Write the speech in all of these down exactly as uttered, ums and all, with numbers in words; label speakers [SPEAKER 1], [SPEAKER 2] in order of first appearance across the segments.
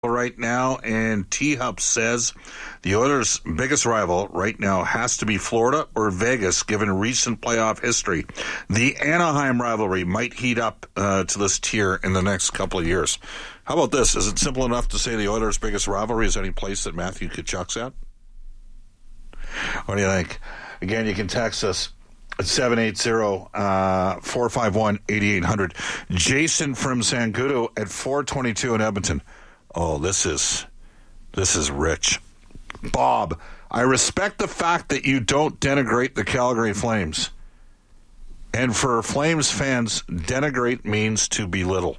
[SPEAKER 1] right now, and T-Hub says the Oilers' biggest rival right now has to be Florida or Vegas, given recent playoff history. The Anaheim rivalry might heat up uh, to this tier in the next couple of years. How about this? Is it simple enough to say the Oilers' biggest rivalry is any place that Matthew Tkachuk's at? What do you think? Again, you can text us at seven eight zero, four five one, eight eight zero zero. Jason from Sangudo at four twenty-two in Edmonton. Oh, this is this is rich. Bob, I respect the fact that you don't denigrate the Calgary Flames. And for Flames fans, denigrate means to belittle.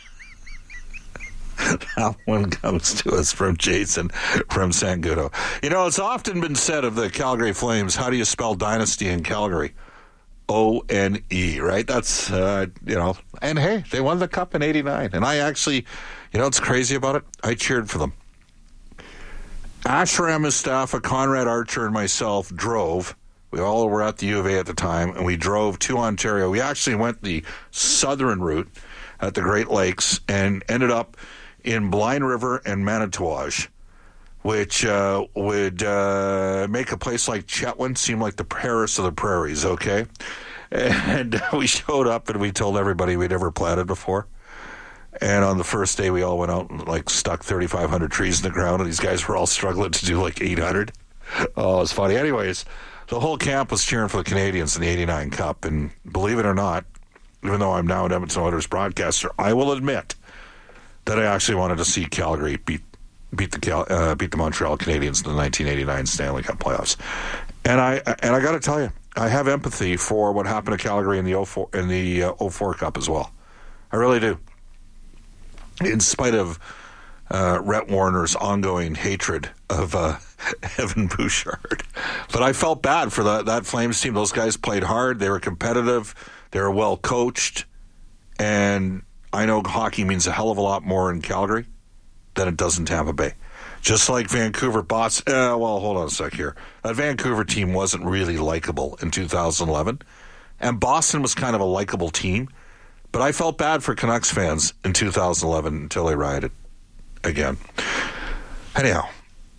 [SPEAKER 1] That one comes to us from Jason from Sangudo. You know, it's often been said of the Calgary Flames, how do you spell dynasty in Calgary? O N E, right? That's, uh, you know, and hey, they won the cup in eighty-nine. And I actually, you know what's crazy about it? I cheered for them. Asheram Mustafa, Conrad Archer, and myself drove. We all were at the U of A at the time, and we drove to Ontario. We actually went the southern route at the Great Lakes and ended up in Blind River and Manitouwadge, which uh, would uh, make a place like Chetwynd seem like the Paris of the prairies, okay? And we showed up and we told everybody we'd ever planted before. And on the first day, we all went out and like stuck thirty-five hundred trees in the ground, and these guys were all struggling to do like eight hundred. Oh, it was funny. Anyways, the whole camp was cheering for the Canadians in the eighty-nine Cup. And believe it or not, even though I'm now an Edmonton Oilers broadcaster, I will admit that I actually wanted to see Calgary beat beat the Cal, uh, beat the Montreal Canadiens in the nineteen eighty-nine Stanley Cup playoffs. And I and I got to tell you, I have empathy for what happened to Calgary in the oh four in the uh, oh four Cup as well. I really do. In spite of uh, Rhett Warrener's ongoing hatred of uh, Evan Bouchard, but I felt bad for the, that Flames team. Those guys played hard. They were competitive. They were well coached, and I know hockey means a hell of a lot more in Calgary than it does in Tampa Bay. Just like Vancouver bots. Uh, well, hold on a sec here. That Vancouver team wasn't really likable in two thousand eleven, and Boston was kind of a likable team. But I felt bad for Canucks fans in two thousand eleven until they rioted again. Anyhow,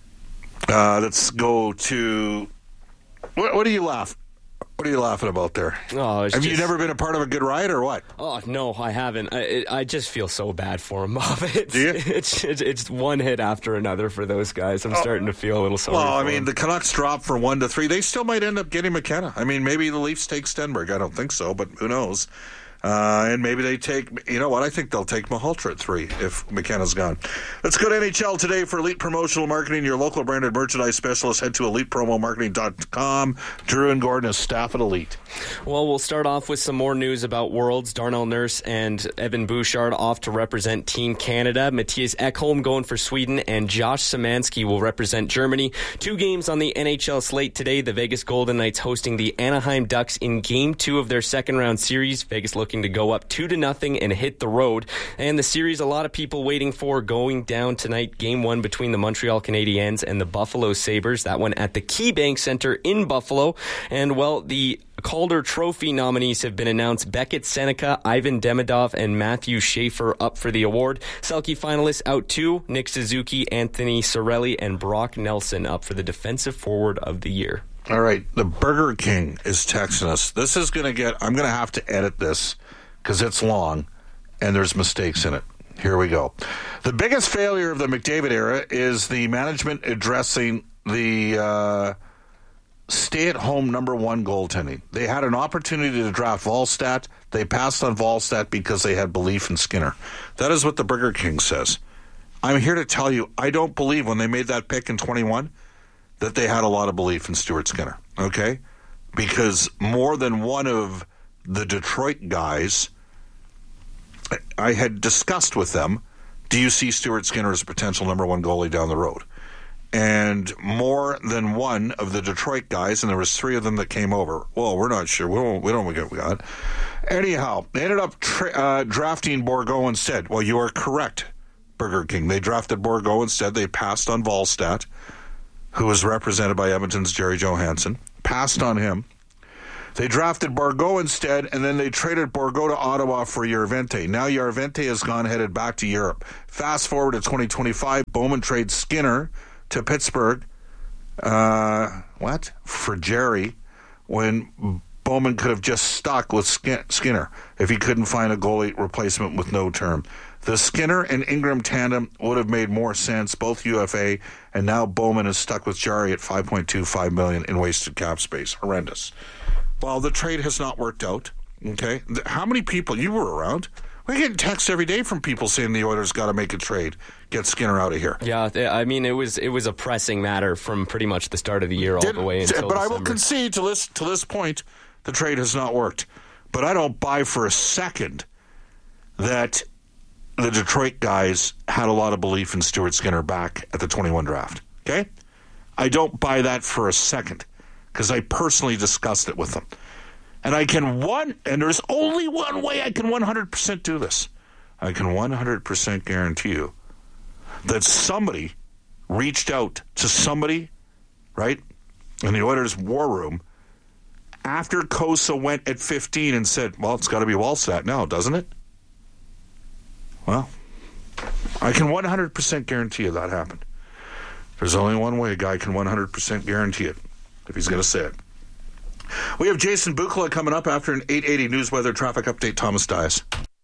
[SPEAKER 1] uh, let's go to. What, what do you laugh? What are you laughing about there?
[SPEAKER 2] Oh,
[SPEAKER 1] Have
[SPEAKER 2] just,
[SPEAKER 1] you never been a part of a good riot or what?
[SPEAKER 2] Oh, no, I haven't. I, it, I just feel so bad for him, Bob. It's,
[SPEAKER 1] Do you?
[SPEAKER 2] It's, it's, it's one hit after another for those guys. I'm oh. starting to feel a little sorry
[SPEAKER 1] Well,
[SPEAKER 2] for
[SPEAKER 1] I mean,
[SPEAKER 2] them.
[SPEAKER 1] the Canucks dropped from one to three. They still might end up getting McKenna. I mean, maybe the Leafs take Stenberg. I don't think so, but who knows? Uh, and maybe they take, you know what, I think they'll take Malhotra at three if McKenna's gone. Let's go to N H L today for Elite Promotional Marketing, your local branded merchandise specialist. Head to elite promo marketing dot com. Drew and Gordon is staff at Elite.
[SPEAKER 2] Well, we'll start off with some more news about Worlds. Darnell Nurse and Evan Bouchard off to represent Team Canada. Matthias Ekholm going for Sweden, and Josh Szymanski will represent Germany. Two games on the N H L slate today. The Vegas Golden Knights hosting the Anaheim Ducks in Game two of their second round series. Vegas looking to go up two to nothing and hit the road. And the series a lot of people waiting for going down tonight. Game one between the Montreal Canadiens and the Buffalo Sabres. That one at the KeyBank Center in Buffalo. And, well, the Calder Trophy nominees have been announced. Beckett Seneca, Ivan Demidov, and Matthew Schaefer up for the award. Selke finalists out too. Nick Suzuki, Anthony Cirelli, and Brock Nelson up for the Defensive Forward of the Year.
[SPEAKER 1] All right, the Burger King is texting us. This is going to get, I'm going to have to edit this because it's long and there's mistakes in it. Here we go. The biggest failure of the McDavid era is the management addressing the uh, stay-at-home number one goaltending. They had an opportunity to draft Volstad. They passed on Volstad because they had belief in Skinner. That is what the Burger King says. I'm here to tell you, I don't believe when they made that pick in twenty-one that they had a lot of belief in Stuart Skinner, okay? Because more than one of the Detroit guys, I had discussed with them, do you see Stuart Skinner as a potential number one goalie down the road? And more than one of the Detroit guys, and there was three of them that came over, well, we're not sure. We don't, we don't know what we got. Anyhow, they ended up tra- uh, drafting Bourgault instead. Well, you are correct, Burger King. They drafted Bourgault instead. They passed on Volstad, who was represented by Edmonton's Jerry Johansson, passed on him. They drafted Bourgault instead, and then they traded Bourgault to Ottawa for Järventie. Now Järventie has gone headed back to Europe. Fast forward to twenty twenty-five, Bowman trades Skinner to Pittsburgh. Uh, what? For Jerry, when Bowman could have just stuck with Skinner if he couldn't find a goalie replacement with no term. The Skinner and Ingram tandem would have made more sense, both U F A, and now Bowman is stuck with Jarry at five point two five million dollars in wasted cap space. Horrendous. Well, the trade has not worked out. Okay, how many people, you were around, we're getting texts every day from people saying the Oilers got to make a trade, get Skinner out of here.
[SPEAKER 2] Yeah, I mean, it was it was a pressing matter from pretty much the start of the year all Did, the way until
[SPEAKER 1] But
[SPEAKER 2] December.
[SPEAKER 1] I will concede to this, to this point, the trade has not worked. But I don't buy for a second that the Detroit guys had a lot of belief in Stuart Skinner back at the twenty-one draft. Okay? I don't buy that for a second because I personally discussed it with them. And I can one, and there's only one way I can one hundred percent do this. I can one hundred percent guarantee you that somebody reached out to somebody, right, in the Oilers' war room after Kosa went at fifteen and said, well, it's got to be Wallstat now, doesn't it? Well, I can one hundred percent guarantee you that happened. There's only one way a guy can one hundred percent guarantee it, if he's going to say it. We have Jason Bukala coming up after an eight eighty News Weather Traffic Update. Thomas Dias.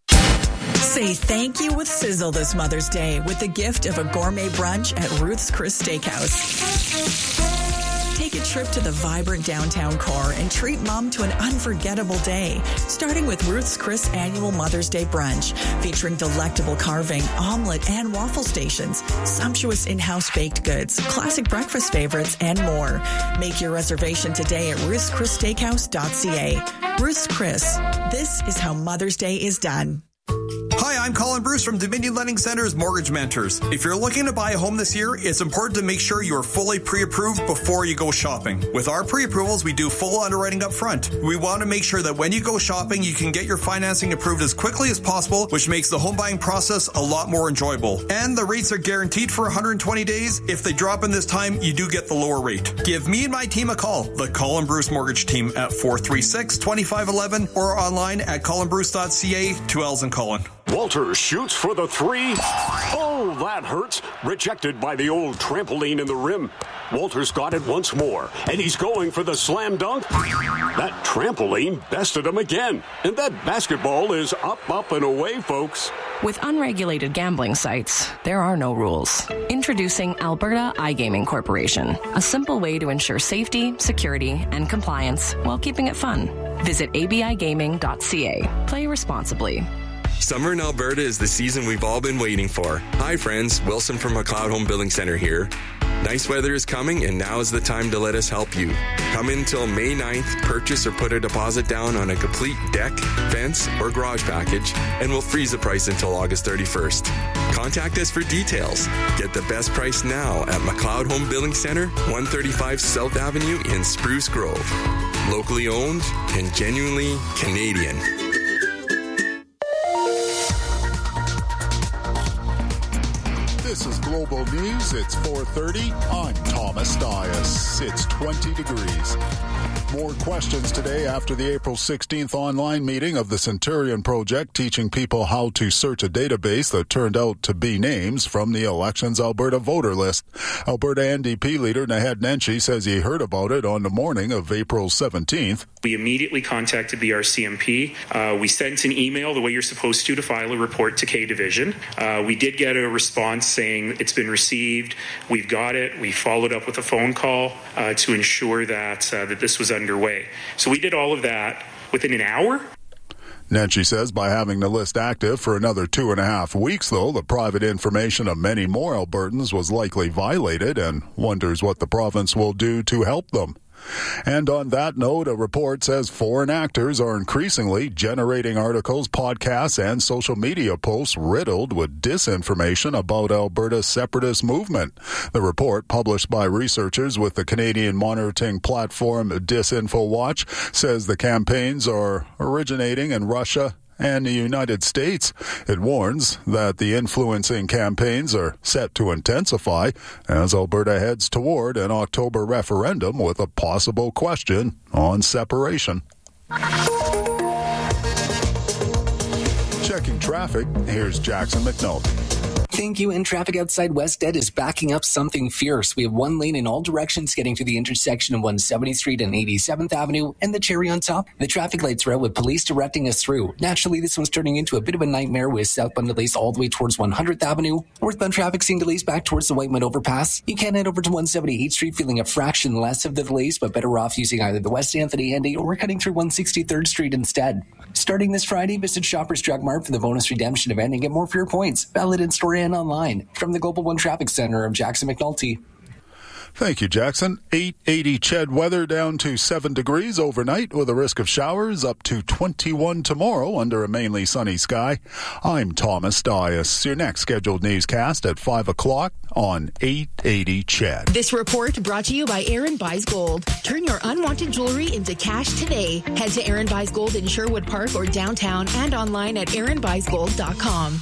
[SPEAKER 3] Say thank you with Sizzle this Mother's Day with the gift of a gourmet brunch at Ruth's Chris Steakhouse. Take a trip to the vibrant downtown core and treat Mom to an unforgettable day, starting with Ruth's Chris Annual Mother's Day Brunch, featuring delectable carving, omelet, and waffle stations, sumptuous in-house baked goods, classic breakfast favorites, and more. Make your reservation today at ruths chris steakhouse dot c a. Ruth's Chris. This is how Mother's Day is done.
[SPEAKER 4] Hi, I'm Colin Bruce from Dominion Lending Center's Mortgage Mentors. If you're looking to buy a home this year, it's important to make sure you are fully pre-approved before you go shopping. With our pre-approvals, we do full underwriting up front. We want to make sure that when you go shopping, you can get your financing approved as quickly as possible, which makes the home buying process a lot more enjoyable. And the rates are guaranteed for one hundred twenty days. If they drop in this time, you do get the lower rate. Give me and my team a call, the Colin Bruce Mortgage Team, at four three six, two five one one or online at colin bruce dot c a. Two L's and Colin.
[SPEAKER 5] Walter shoots for the three. Oh, that hurts. Rejected by the old trampoline in the rim. Walter's got it once more, and he's going for the slam dunk. That trampoline bested him again. And that basketball is up, up, and away, folks.
[SPEAKER 6] With unregulated gambling sites, there are no rules. Introducing Alberta iGaming Corporation, a simple way to ensure safety, security, and compliance while keeping it fun. Visit a b i gaming dot c a. Play responsibly.
[SPEAKER 7] Summer in Alberta is the season we've all been waiting for. Hi friends, Wilson from McLeod Home Building Center here. Nice weather is coming and now is the time to let us help you. Come in till May ninth, purchase or put a deposit down on a complete deck, fence, or garage package, and we'll freeze the price until August thirty-first. Contact us for details. Get the best price now at McLeod Home Building Center, one thirty-five South Avenue in Spruce Grove. Locally owned and genuinely Canadian.
[SPEAKER 8] This is Global News. It's four thirty. I'm Thomas Dias. It's twenty degrees. More questions today after the April sixteenth online meeting of the Centurion Project, teaching people how to search a database that turned out to be names from the Elections Alberta voter list. Alberta N D P leader Naheed Nenshi says he heard about it on the morning of April seventeenth.
[SPEAKER 9] We immediately contacted the R C M P. Uh, we sent an email the way you're supposed to to file a report to K Division. Uh, we did get a response saying it's been received. We've got it. We followed up with a phone call uh, to ensure that uh, that this was underway. So we did all of that within an hour.
[SPEAKER 8] Nenshi says by having the list active for another two and a half weeks, though, the private information of many more Albertans was likely violated, and wonders what the province will do to help them. And on that note, a report says foreign actors are increasingly generating articles, podcasts, and social media posts riddled with disinformation about Alberta's separatist movement. The report, published by researchers with the Canadian monitoring platform Disinfo Watch, says the campaigns are originating in Russia and the United States. It warns that the influencing campaigns are set to intensify as Alberta heads toward an October referendum with a possible question on separation. Checking traffic, here's Jackson McNulty.
[SPEAKER 10] Thank you. And traffic outside Wested is backing up something fierce. We have one lane in all directions getting to the intersection of one seventieth Street and eighty-seventh Avenue, and the cherry on top, the traffic lights are out with police directing us through. Naturally, this one's turning into a bit of a nightmare with southbound delays all the way towards one hundredth Avenue. Northbound traffic seeing delays back towards the Whiteman overpass. You can head over to one seventy-eighth Street feeling a fraction less of the delays, but better off using either the West Anthony Andy or cutting through one sixty-third Street instead. Starting this Friday, visit Shoppers Drug Mart for the bonus redemption event and get more for your points. Valid in store and online. From the Global One Traffic Center, I'm Jackson McNulty.
[SPEAKER 8] Thank you, Jackson. eight eighty C H E D weather down to seven degrees overnight with a risk of showers up to twenty-one tomorrow under a mainly sunny sky. I'm Thomas Dias. Your next scheduled newscast at five o'clock on eight eighty C H E D.
[SPEAKER 11] This report brought to you by Aaron Buys Gold. Turn your unwanted jewelry into cash today. Head to Aaron Buys Gold in Sherwood Park or downtown and online at aaron buys gold dot com.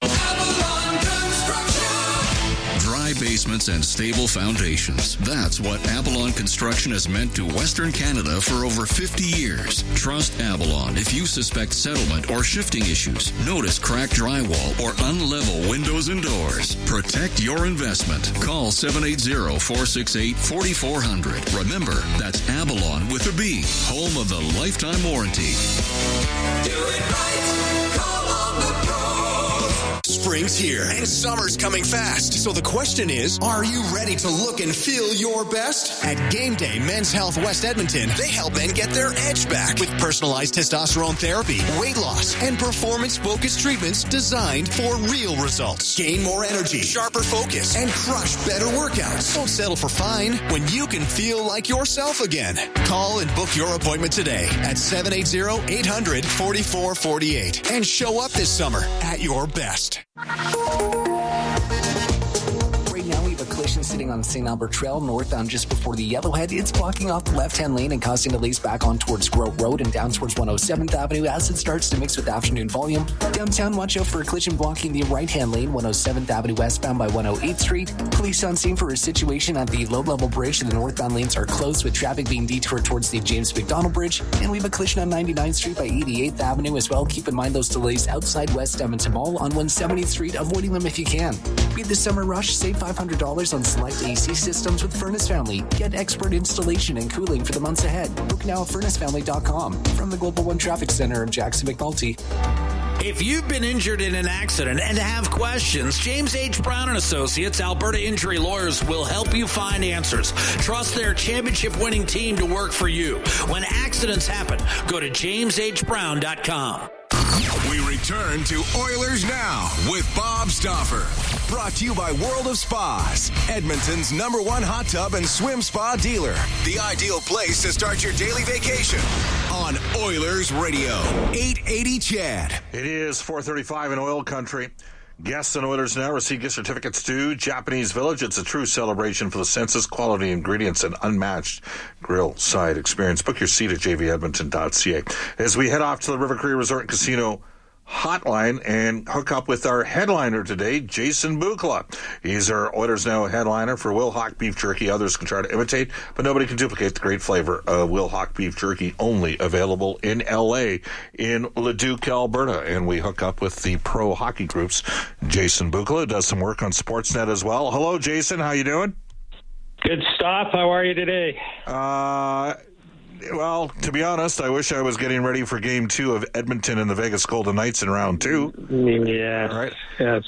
[SPEAKER 12] Dry basements and stable foundations. That's what Avalon Construction has meant to Western Canada for over fifty years. Trust Avalon if you suspect settlement or shifting issues, notice cracked drywall, or unlevel windows and doors. Protect your investment. Call seven eight zero, four six eight, four four zero zero. Remember, that's Avalon with a B, home of the lifetime warranty.
[SPEAKER 13] Do it right. Call on the pros. Spring's here and summer's coming fast. So the question is, are you ready to look and feel your best? At Game Day Men's Health West Edmonton, they help men get their edge back with personalized testosterone therapy, weight loss, and performance-focused treatments designed for real results. Gain more energy, sharper focus, and crush better workouts. Don't settle for fine when you can feel like yourself again. Call and book your appointment today at seven eight zero, eight hundred, forty-four forty-eight and show up this summer at your best.
[SPEAKER 10] Right now, we have a collision sitting on Saint Albert Trail northbound just before the Yellowhead. It's blocking off the left-hand lane and causing delays back on towards Grove Road and down towards one oh seventh Avenue as it starts to mix with afternoon volume. Downtown, watch out for a collision blocking the right-hand lane, one oh seventh Avenue westbound by one oh eighth Street. Police on scene for a situation at the low-level bridge, and the northbound lanes are closed with traffic being detoured towards the James McDonald Bridge. And we have a collision on ninety-ninth Street by eighty-eighth Avenue as well. Keep in mind those delays outside West Edmonton Mall on one seventieth Street, avoiding them if you can. Beat the summer rush, save five hundred dollars on select A C systems with Furnace Family. Get expert installation and cooling for the months ahead. Book now at furnace family dot com. From the Global One Traffic Center, I'm Jackson McNulty.
[SPEAKER 14] If you've been injured in an accident and have questions, James H. Brown and Associates, Alberta Injury Lawyers, will help you find answers. Trust their championship-winning team to work for you. When accidents happen, go to james h brown dot com.
[SPEAKER 13] We return to Oilers Now with Bob Stauffer. Brought to you by World of Spas, Edmonton's number one hot tub and swim spa dealer. The ideal place to start your daily vacation on Oilers Radio, eight eighty C H E D.
[SPEAKER 1] It is four thirty-five in oil country. Guests on Oilers Now receive gift certificates to Japanese Village. It's a true celebration for the senses, quality ingredients, and unmatched grill side experience. Book your seat at j v edmonton dot c a. As we head off to the River Cree Resort and Casino hotline and hook up with our headliner today, Jason Bukala. He's our Oilers Now headliner for Wilhauk Beef Jerky. Others can try to imitate, but nobody can duplicate the great flavor of Wilhauk Beef Jerky, only available in L A, in Leduc, Alberta. And we hook up with the pro hockey groups. Jason Bukala does some work on Sportsnet as well. Hello, Jason. How you doing?
[SPEAKER 15] Good stuff. How are you today?
[SPEAKER 1] Uh... Well, to be honest, I wish I was getting ready for game two of Edmonton and the Vegas Golden Knights in round two.
[SPEAKER 15] Yeah.
[SPEAKER 1] Right?
[SPEAKER 15] Yes.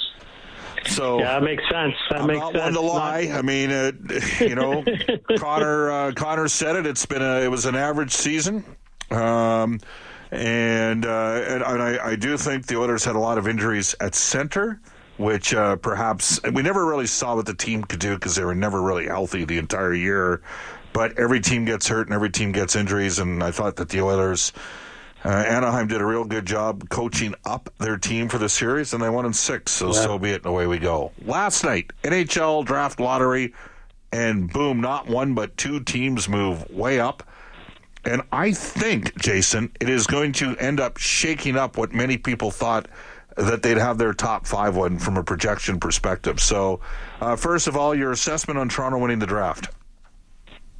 [SPEAKER 1] So
[SPEAKER 15] yeah, that makes sense. That
[SPEAKER 1] I'm
[SPEAKER 15] makes
[SPEAKER 1] not
[SPEAKER 15] sense.
[SPEAKER 1] one to lie. Not... I mean, uh, you know, Connor uh, Connor said it. It's been a it was an average season, um, and uh, and, and I, I do think the Oilers had a lot of injuries at center, which uh, perhaps we never really saw what the team could do because they were never really healthy the entire year. But every team gets hurt and every team gets injuries, and I thought that the Oilers, uh, Anaheim did a real good job coaching up their team for the series, and they won in six, so yeah. So be it, and away we go. Last night, N H L draft lottery, and boom, not one but two teams move way up. And I think, Jason, it is going to end up shaking up what many people thought that they'd have their top five one from a projection perspective. So, uh, first of all, your assessment on Toronto winning the draft.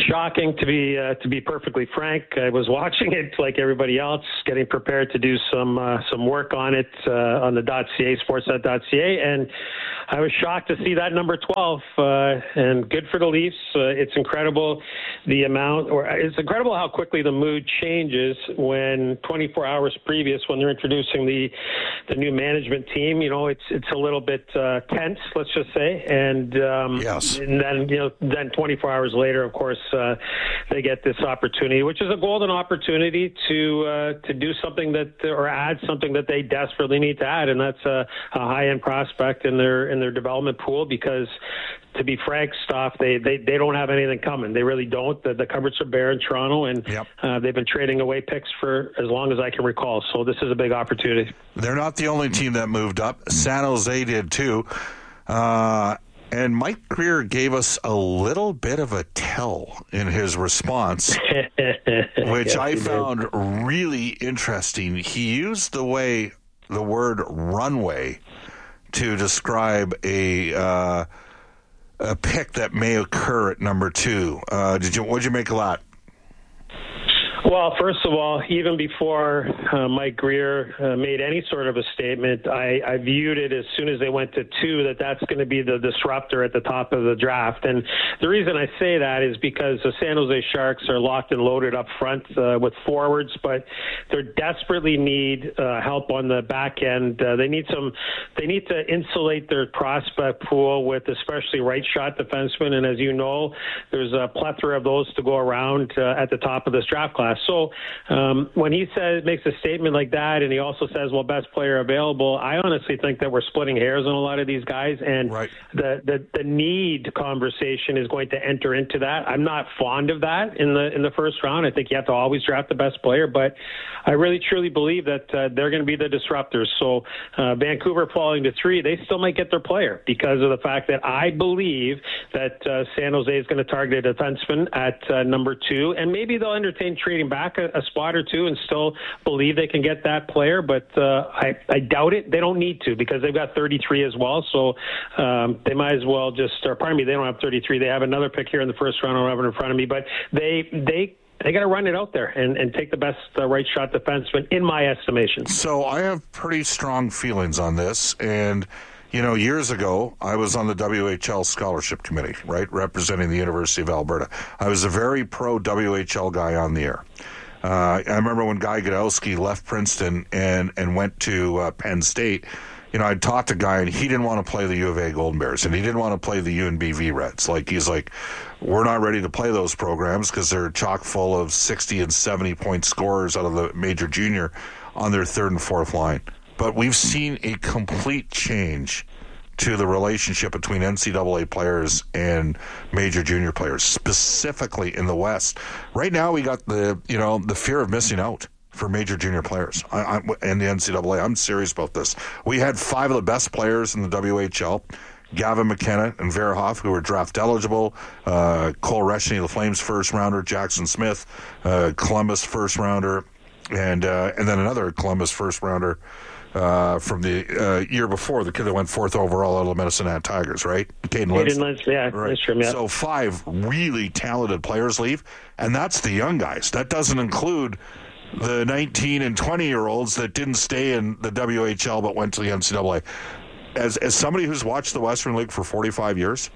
[SPEAKER 15] shocking, to be uh, to be perfectly frank. I was watching it like everybody else, getting prepared to do some uh, some work on it uh, on the .ca, sportsnet.ca, and I was shocked to see that number twelve. Uh, and good for the Leafs. Uh, it's incredible the amount, or it's incredible how quickly the mood changes when twenty-four hours previous, when they're introducing the the new management team. You know, it's it's a little bit uh, tense, let's just say, and um,
[SPEAKER 1] yes.
[SPEAKER 15] and then you know then twenty-four hours later, of course, uh, they get this opportunity, which is a golden opportunity to uh, to do something that, or add something that they desperately need to add, and that's a, a high-end prospect in their in their development pool. Because, to be frank, Stoff, they, they, they don't have anything coming. They really don't. The, the cupboards are bare in Toronto, and
[SPEAKER 1] yep.
[SPEAKER 15] uh, they've been trading away picks for as long as I can recall. So this is a big opportunity.
[SPEAKER 1] They're not the only team that moved up. San Jose did too. Uh, and Mike Grier gave us a little bit of a tell in his response, which
[SPEAKER 15] yes,
[SPEAKER 1] I found did. really interesting. He used the way the word runway to describe a uh, a pick that may occur at number two. Uh, did you? What'd you make of that?
[SPEAKER 15] Well, first of all, even before uh, Mike Grier uh, made any sort of a statement, I, I viewed it as soon as they went to two that that's going to be the disruptor at the top of the draft. And the reason I say that is because the San Jose Sharks are locked and loaded up front uh, with forwards, but they desperately need uh, help on the back end. Uh, they need some. They need to insulate their prospect pool with especially right shot defensemen. And as you know, there's a plethora of those to go around uh, at the top of this draft class. So um, when he says makes a statement like that, and he also says, well, best player available, I honestly think that we're splitting hairs on a lot of these guys, and
[SPEAKER 1] right.
[SPEAKER 15] the, the the need conversation is going to enter into that. I'm not fond of that in the in the first round. I think you have to always draft the best player, but I really truly believe that uh, they're going to be the disruptors. So uh, Vancouver falling to three, they still might get their player because of the fact that I believe that uh, San Jose is going to target a defenseman at uh, number two, and maybe they'll entertain trading back a, a spot or two and still believe they can get that player, but uh, I, I doubt it. They don't need to because they've got thirty-three as well, so um, they might as well just, or pardon me, they don't have thirty-three. They have another pick here in the first round. I don't have it in front of me, but they they they got to run it out there and, and take the best uh, right shot defenseman, in my estimation.
[SPEAKER 1] So I have pretty strong feelings on this, and you know, years ago, I was on the W H L Scholarship Committee, right, representing the University of Alberta. I was a very pro-W H L guy on the air. Uh, I remember when Guy Godowski left Princeton and, and went to uh, Penn State, you know, I'd talked to Guy, and he didn't want to play the U of A Golden Bears, and he didn't want to play the U N B V Reds. Like, he's like, we're not ready to play those programs because they're chock full of sixty and seventy-point scorers out of the major junior on their third and fourth line. But we've seen a complete change to the relationship between N C double A players and major junior players, specifically in the West. Right now, we got the, you know, the fear of missing out for major junior players I, I, and the N C double A. I'm serious about this. We had five of the best players in the W H L, Gavin McKenna and Verhoff, who were draft eligible, uh, Cole Reshney, the Flames first rounder, Jackson Smith, uh, Columbus first rounder, and uh, and then another Columbus first rounder uh, from the uh, year before, the kid that went fourth overall out of the Medicine Hat Tigers, right? Caden Lynch.
[SPEAKER 15] Caden Lynch, yeah,
[SPEAKER 1] right.
[SPEAKER 15] Lindstrom, yeah.
[SPEAKER 1] So five really talented players leave, and that's the young guys. That doesn't include the nineteen and twenty year olds that didn't stay in the W H L but went to the N C double A. As as somebody who's watched the Western League for forty-five years,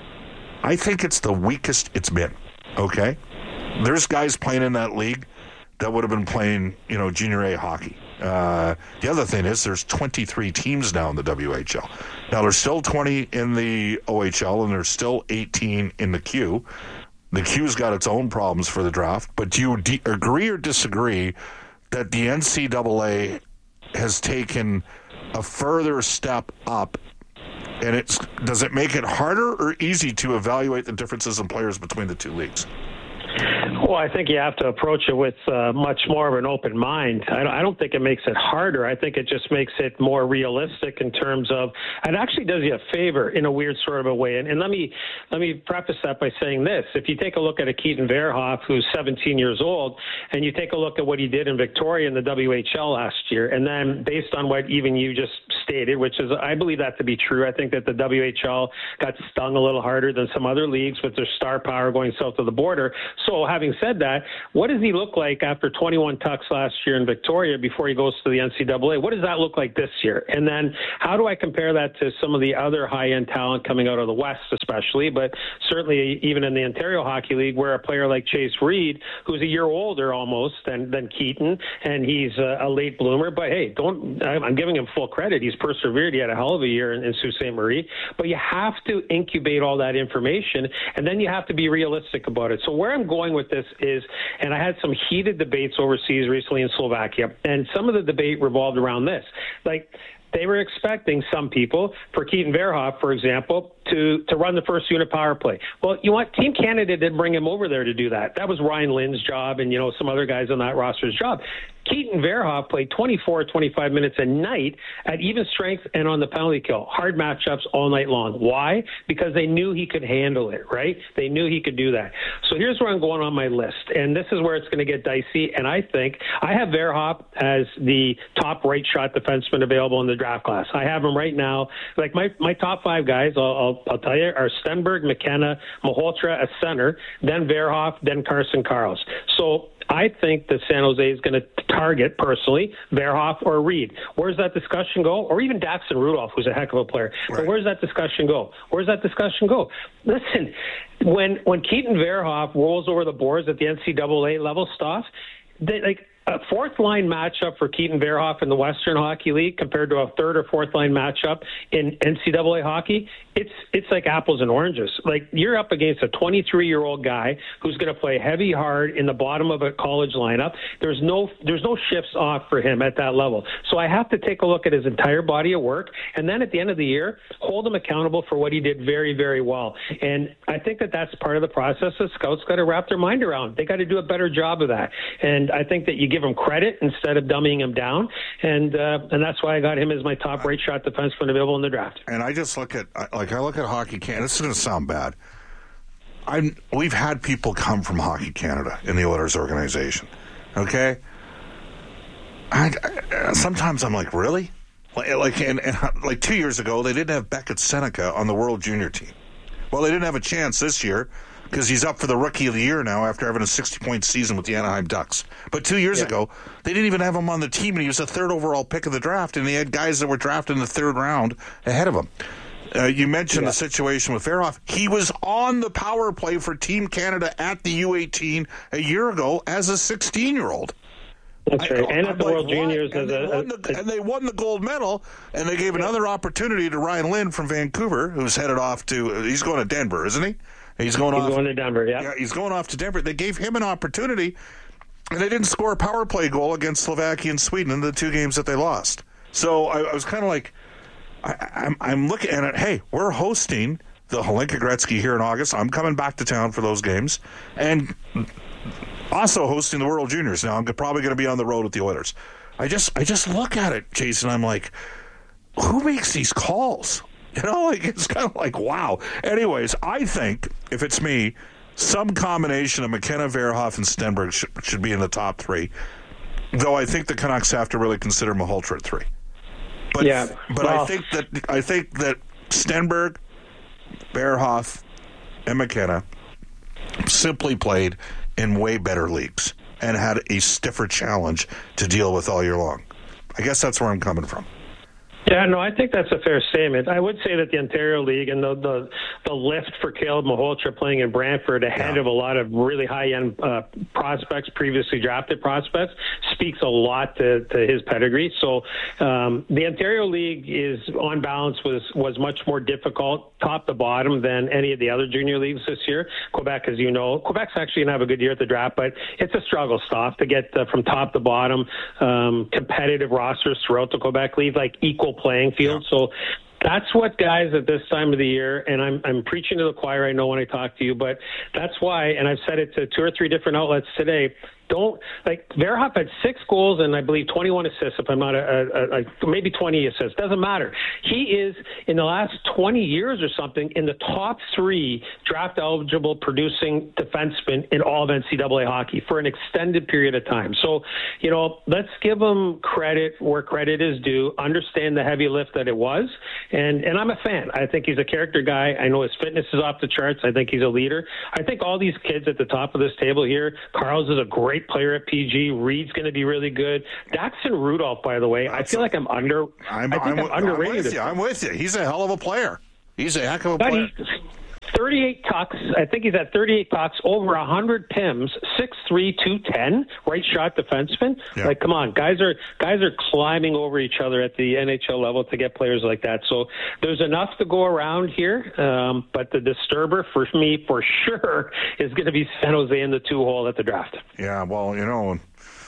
[SPEAKER 1] I think it's the weakest it's been. Okay, there's guys playing in that league that would have been playing, you know, junior A hockey. Uh, the other thing is there's twenty-three teams now in the W H L. Now there's still twenty in the O H L and there's still eighteen in the Q. The Q's got its own problems for the draft, but do you de- agree or disagree that the N C double A has taken a further step up, and it's does it make it harder or easy to evaluate the differences in players between the two leagues?
[SPEAKER 15] Well, I think you have to approach it with uh, much more of an open mind. I don't, I don't think it makes it harder. I think it just makes it more realistic in terms of, it actually does you a favor in a weird sort of a way. And, and let me let me preface that by saying this. If you take a look at a Keaton Verhoff who's seventeen years old, and you take a look at what he did in Victoria in the W H L last year, and then based on what even you just stated, which is, I believe that to be true. I think that the W H L got stung a little harder than some other leagues with their star power going south of the border. So having said that, what does he look like after twenty-one tucks last year in Victoria before he goes to the N C double A? What does that look like this year? And then how do I compare that to some of the other high-end talent coming out of the West especially, but certainly even in the Ontario Hockey League, where a player like Chase Reed, who's a year older almost than, than Keaton, and he's a, a late bloomer, but hey, don't, I'm giving him full credit. He's persevered. He had a hell of a year in, in Sault Ste. Marie, but you have to incubate all that information, and then you have to be realistic about it. So where I'm going with this is, and I had some heated debates overseas recently in Slovakia, and some of the debate revolved around this. Like, they were expecting, some people, for Keaton Verhoff, for example, to, to run the first unit power play. Well, you know what? Team Canada didn't bring him over there to do that. That was Ryan Lynn's job and, you know, some other guys on that roster's job. Keaton Verhoff played twenty-four, twenty-five minutes a night at even strength and on the penalty kill. Hard matchups all night long. Why? Because they knew he could handle it, right? They knew he could do that. So here's where I'm going on my list, and this is where it's going to get dicey, and I think I have Verhoff as the top right shot defenseman available in the draft class. I have him right now. Like, my, my top five guys, I'll, I'll, I'll tell you, are Stenberg, McKenna, Malhotra as center, then Verhoff, then Carson Karls. So I think that San Jose is going to target, personally, Verhoff or Reed. Where's that discussion go? Or even Daxton Rudolph, who's a heck of a player. Right. But where's that discussion go? Where's that discussion go? Listen, when when Keaton Verhoff rolls over the boards at the N C double A level stuff, they, like, a fourth-line matchup for Keaton Verhoff in the Western Hockey League compared to a third- or fourth-line matchup in N C double A hockey, it's it's like apples and oranges. Like, you're up against a twenty-three-year-old guy who's going to play heavy, hard in the bottom of a college lineup. There's no there's no shifts off for him at that level. So I have to take a look at his entire body of work, and then at the end of the year, hold him accountable for what he did very, very well. And I think that that's part of the process that scouts got to wrap their mind around. They got to do a better job of that. And I think that you give him credit instead of dumbing him down, and uh, and that's why I got him as my top right shot defenseman available in the draft.
[SPEAKER 1] And I just look at like I look at Hockey Canada. This is going to sound bad. I'm we've had people come from Hockey Canada in the Oilers organization. Okay, I, I, sometimes I'm like, really, like, like and, and like two years ago they didn't have Beckett Seneca on the World Junior team. Well, they didn't have a chance this year, because he's up for the Rookie of the Year now after having a sixty-point season with the Anaheim Ducks. But two years yeah. ago, they didn't even have him on the team, and he was the third overall pick of the draft, and they had guys that were drafted in the third round ahead of him. Uh, you mentioned yeah. the situation with Verhoff. He was on the power play for Team Canada at the U eighteen a year ago as a sixteen-year-old.
[SPEAKER 15] That's right. I, and I'm at the like, World what? Juniors.
[SPEAKER 1] And,
[SPEAKER 15] as
[SPEAKER 1] they
[SPEAKER 15] a,
[SPEAKER 1] the, and they won the gold medal, and they gave yeah. another opportunity to Ryan Lynn from Vancouver, who's headed off to, he's going to Denver, isn't he? He's going
[SPEAKER 15] he's
[SPEAKER 1] off.
[SPEAKER 15] going to Denver, yeah.
[SPEAKER 1] yeah. He's going off to Denver. They gave him an opportunity, and they didn't score a power play goal against Slovakia and Sweden in the two games that they lost. So I, I was kind of like, I, I'm, I'm looking at it, hey, we're hosting the Hlinka Gretzky here in August. I'm coming back to town for those games. And also hosting the World Juniors. Now, I'm probably going to be on the road with the Oilers. I just I just look at it, Jason, I'm like, who makes these calls? You know, like, it's kind of like, wow. Anyways, I think, if it's me, some combination of McKenna, Verhoff, and Stenberg should, should be in the top three. Though I think the Canucks have to really consider Malhotra at three. But,
[SPEAKER 15] yeah.
[SPEAKER 1] But well, I think that I think that Stenberg, Verhoff, and McKenna simply played in way better leagues and had a stiffer challenge to deal with all year long. I guess that's where I'm coming from.
[SPEAKER 15] Yeah, no, I think that's a fair statement. I would say that the Ontario League and the the, the lift for Caleb Malhotra playing in Brantford ahead yeah. of a lot of really high-end uh, prospects, previously drafted prospects, speaks a lot to, to his pedigree. So um, the Ontario League is, on balance, was, was much more difficult, top to bottom, than any of the other junior leagues this year. Quebec, as you know, Quebec's actually going to have a good year at the draft, but it's a struggle stuff to get uh, from top to bottom um, competitive rosters throughout the Quebec League, like equal playing field. Yeah. So That's what guys at this time of the year, and I'm I'm preaching to the choir, I know when I talk to you, but that's why, and I've said it to two or three different outlets today, don't, like, Verhoff had six goals and I believe twenty-one assists, if I'm not, a, a, a, maybe twenty assists. Doesn't matter. He is, in the last twenty years or something, in the top three draft-eligible producing defensemen in all of N C double A hockey for an extended period of time. So, you know, let's give him credit where credit is due, understand the heavy lift that it was, and, and I'm a fan. I think he's a character guy. I know his fitness is off the charts. I think he's a leader. I think all these kids at the top of this table here, Carl's is a great player at P G. Reed's going to be really good. Daxon Rudolph, by the way, That's I feel a, like I'm under.
[SPEAKER 1] I'm,
[SPEAKER 15] I think
[SPEAKER 1] I'm,
[SPEAKER 15] I'm, I'm underrated.
[SPEAKER 1] I'm with you. I'm with you. He's a hell of a player. He's a heck of a
[SPEAKER 15] but
[SPEAKER 1] player.
[SPEAKER 15] thirty-eight tucks. I think he's at thirty-eight tucks, over one hundred P I Ms, six three, two ten, right shot defenseman. Yeah. Like, come on, guys are guys are climbing over each other at the N H L level to get players like that. So there's enough to go around here. Um, but the disturber for me, for sure, is going to be San Jose in the two-hole at the draft.
[SPEAKER 1] Yeah, well, you know,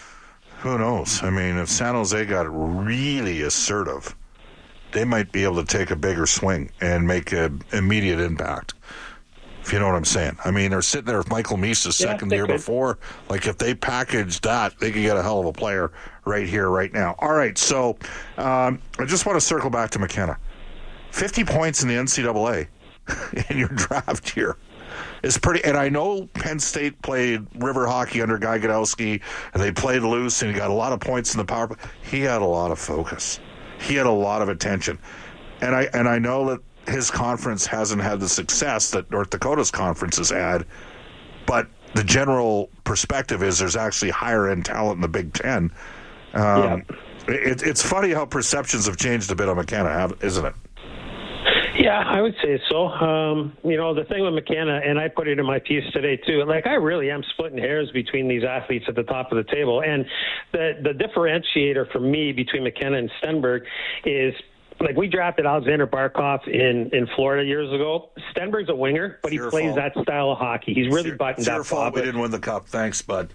[SPEAKER 1] who knows? I mean, if San Jose got really assertive, they might be able to take a bigger swing and make an immediate impact, if you know what I'm saying. I mean, they're sitting there with Michael Misa's yeah, second year could. before. Like, if they package that, they could get a hell of a player right here, right now. All right, so um, I just want to circle back to McKenna. fifty points in the N C double A in your draft here is pretty. And I know Penn State played river hockey under Guy Godowski, and they played loose, and he got a lot of points in the power play. He had a lot of focus. He had a lot of attention. And I and I know that his conference hasn't had the success that North Dakota's conference has had, but the general perspective is there's actually higher-end talent in the Big Ten. Um, yeah. it, it's funny how perceptions have changed a bit on McKenna, isn't it?
[SPEAKER 15] Yeah, I would say so. Um, you know, the thing with McKenna, and I put it in my piece today too, like I really am splitting hairs between these athletes at the top of the table. And the, the differentiator for me between McKenna and Stenberg is, like, we drafted Alexander Barkov in, in Florida years ago. Stenberg's a winger, but he plays fault. that style of hockey. He's really
[SPEAKER 1] it's
[SPEAKER 15] buttoned
[SPEAKER 1] it's your
[SPEAKER 15] up.
[SPEAKER 1] Fault we didn't win the cup. Thanks, bud.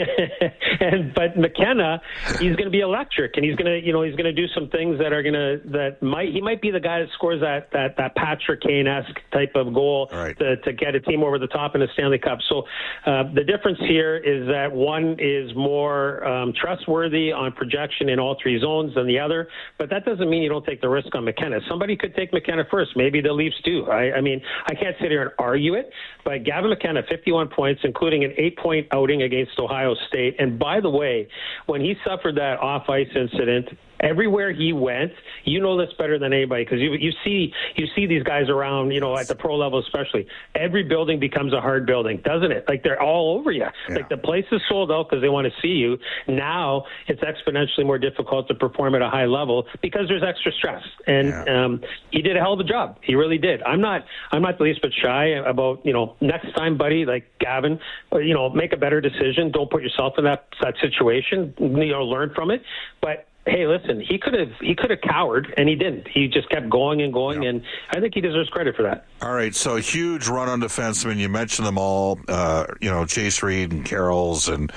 [SPEAKER 15] and but McKenna, he's going to be electric, and he's going to, you know, he's going to do some things that are going to that might he might be the guy that scores that that, that Patrick Kane-esque type of goal
[SPEAKER 1] right.
[SPEAKER 15] to, to get a team over the top in the Stanley Cup. So uh, the difference here is that one is more um, trustworthy on projection in all three zones than the other, but that doesn't mean you don't take the risk on McKenna. Somebody could take McKenna first. Maybe the Leafs do. I, I mean, I can't sit here and argue it, but Gavin McKenna, fifty-one points, including an eight-point outing against Ohio State. And by the way, when he suffered that off-ice incident, everywhere he went, you know this better than anybody, because you you see you see these guys around, you know, at the pro level especially. Every building becomes a hard building, doesn't it? Like, they're all over you. Yeah. Like, the place is sold out because they want to see you. Now it's exponentially more difficult to perform at a high level because there's extra stress. And yeah. um, he did a hell of a job. He really did. I'm not I'm not the least bit shy about, you know, next time, buddy, like Gavin, you know, make a better decision. Don't put yourself in that that situation. You know, learn from it. But hey, listen, he could have he could have cowered, and he didn't. He just kept going and going, yeah. and I think he deserves credit for that.
[SPEAKER 1] All right, so huge run on defensemen. You mentioned them all, uh, you know, Chase Reed and Carrolls, and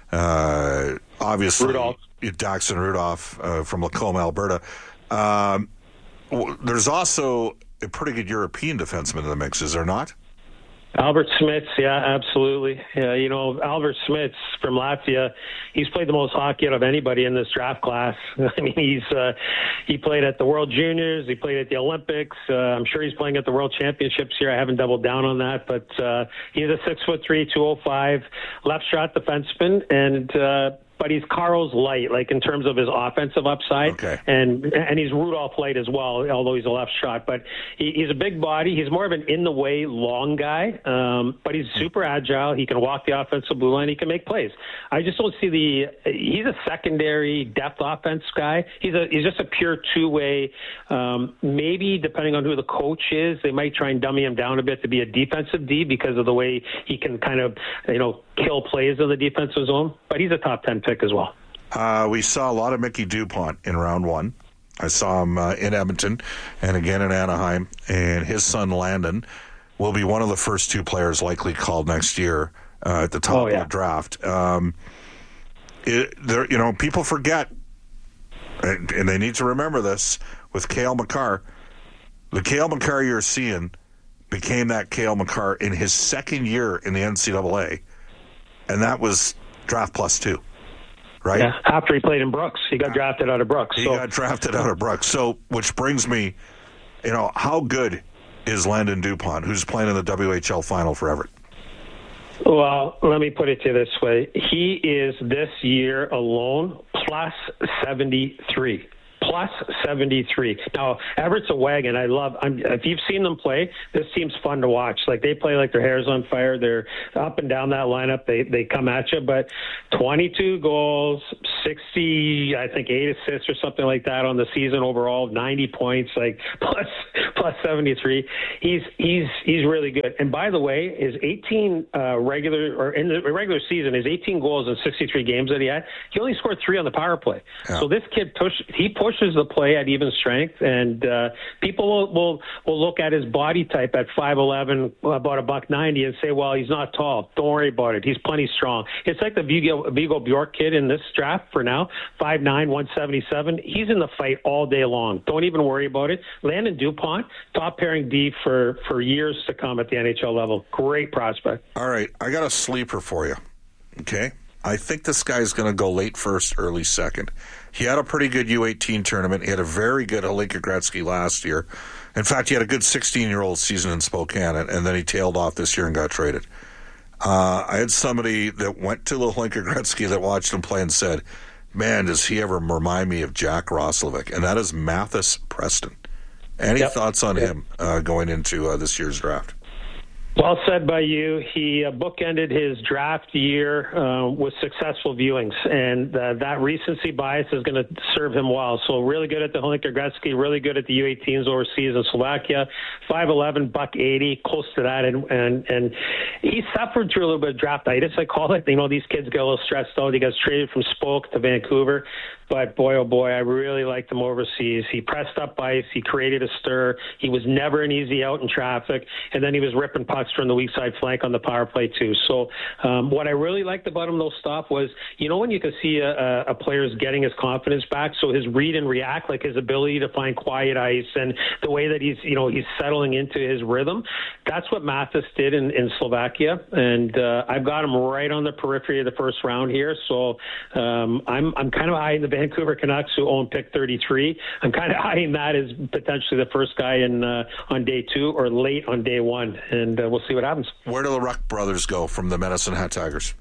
[SPEAKER 1] uh, obviously
[SPEAKER 15] Rudolph.
[SPEAKER 1] Daxon Rudolph uh, from Lacombe, Alberta. Um, there's also a pretty good European defenseman in the mix, is there not?
[SPEAKER 15] Albert Smits, yeah, absolutely. Yeah, you know, Albert Smits from Latvia, he's played the most hockey out of anybody in this draft class. I mean, he's uh, he played at the World Juniors, he played at the Olympics. Uh, I'm sure he's playing at the World Championships here. I haven't doubled down on that, but uh, he's a six foot three, two oh five left shot defenseman, and uh, but he's Carl's light, like in terms of his offensive upside.
[SPEAKER 1] Okay.
[SPEAKER 15] And and he's Rudolph light as well, although he's a left shot. But he, he's a big body. He's more of an in-the-way long guy, um, but he's super agile. He can walk the offensive blue line. He can make plays. I just don't see the – he's a secondary depth offense guy. He's a he's just a pure two-way. Um, maybe, depending on who the coach is, they might try and dummy him down a bit to be a defensive D because of the way he can kind of, you know, kill plays in the defensive zone. But he's a top ten pick as well.
[SPEAKER 1] Uh, we saw a lot of Mickey DuPont in round one. I saw him uh, in Edmonton and again in Anaheim. And his son, Landon, will be one of the first two players likely called next year uh, at the top oh, yeah. of the draft. Um, it, there, you know, people forget, and, and they need to remember this, with Cale Makar, The Cale Makar you're seeing became that Cale Makar in his second year in the N C double A, and that was draft plus two, right?
[SPEAKER 15] Yeah, after he played in Brooks. He got drafted out of Brooks.
[SPEAKER 1] He
[SPEAKER 15] so.
[SPEAKER 1] got drafted out of Brooks. So, which brings me, you know, how good is Landon Dupont, who's playing in the W H L final for Everett?
[SPEAKER 15] Well, let me put it to you this way. He is this year alone plus seventy-three. Plus seventy-three. Now, Everett's a wagon. I love, I'm, if you've seen them play, this team's fun to watch. Like, they play like their hair's on fire. They're up and down that lineup. They they come at you. But twenty-two goals, sixty, I think, eight assists or something like that on the season overall, ninety points, like plus plus seventy-three. He's he's he's really good. And by the way, his eighteen uh, regular, or in the regular season, his eighteen goals in sixty-three games that he had, he only scored three on the power play. Yeah. So this kid push, he pushed pushes the play at even strength, and uh, people will, will will look at his body type at five eleven, about a buck ninety, and say, well, he's not tall. Don't worry about it. He's plenty strong. It's like the Vigo, Vigo Bjork kid in this draft for now, five nine, one seventy-seven. He's in the fight all day long. Don't even worry about it. Landon Dupont, top pairing D for, for years to come at the N H L level. Great prospect.
[SPEAKER 1] All right, I got a sleeper for you, okay? I think this guy's going to go late first, early second. He had a pretty good U eighteen tournament. He had a very good Hlinka Gretzky last year. In fact, he had a good sixteen-year-old season in Spokane, and, and then he tailed off this year and got traded. Uh, I had somebody that went to the Hlinka Gretzky that watched him play and said, man, does he ever remind me of Jack Roslovic? And that is Mathis Preston. Any yep. thoughts on yep. him uh, going into uh, this year's draft?
[SPEAKER 15] Well said by you. He uh, bookended his draft year uh, with successful viewings, and uh, that recency bias is going to serve him well. So really good at the Hlinka Gretzky, really good at the U eighteens overseas in Slovakia, five eleven, buck eighty, close to that, and, and, and he suffered through a little bit of draftitis, I call it. You know, these kids get a little stressed out. He got traded from Spoke to Vancouver. But boy, oh boy, I really liked him overseas. He pressed up ice. He created a stir. He was never an easy out in traffic. And then he was ripping pucks from the weak side flank on the power play, too. So um, what I really liked about him, though, Stoff, was, you know, when you can see a, a player's getting his confidence back, so his read and react, like his ability to find quiet ice and the way that he's, you know, he's settling into his rhythm, that's what Mathis did in, in Slovakia. And uh, I've got him right on the periphery of the first round here. So um, I'm, I'm kind of high in the Vancouver Canucks, who own pick thirty-three. I'm kind of eyeing that as potentially the first guy in uh, on day two or late on day one, and uh, we'll see what happens.
[SPEAKER 1] Where do the Ruck brothers go from the Medicine Hat Tigers?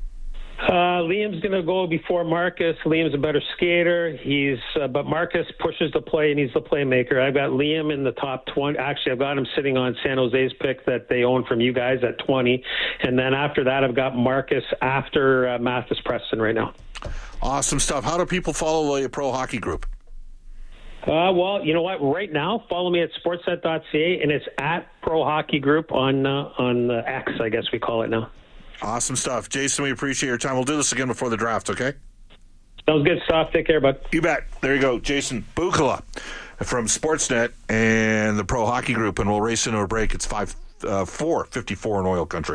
[SPEAKER 15] Uh, Liam's going to go before Marcus. Liam's a better skater. He's, uh, but Marcus pushes the play, and he's the playmaker. I've got Liam in the top twenty. Actually, I've got him sitting on San Jose's pick that they own from you guys at twenty. And then after that, I've got Marcus after uh, Mathis Preston right now.
[SPEAKER 1] Awesome stuff. How do people follow the Pro Hockey Group?
[SPEAKER 15] Uh, well, you know what? Right now, follow me at sportsnet dot c a, and it's at Pro Hockey Group on uh, on uh, X, I guess we call it now.
[SPEAKER 1] Awesome stuff. Jason, we appreciate your time. We'll do this again before the draft, okay?
[SPEAKER 15] Sounds good stuff. Take care, bud.
[SPEAKER 1] You bet. There you go. Jason Bukala from Sportsnet and the Pro Hockey Group, and we'll race into a break. It's five, uh, four fifty-four in Oil Country.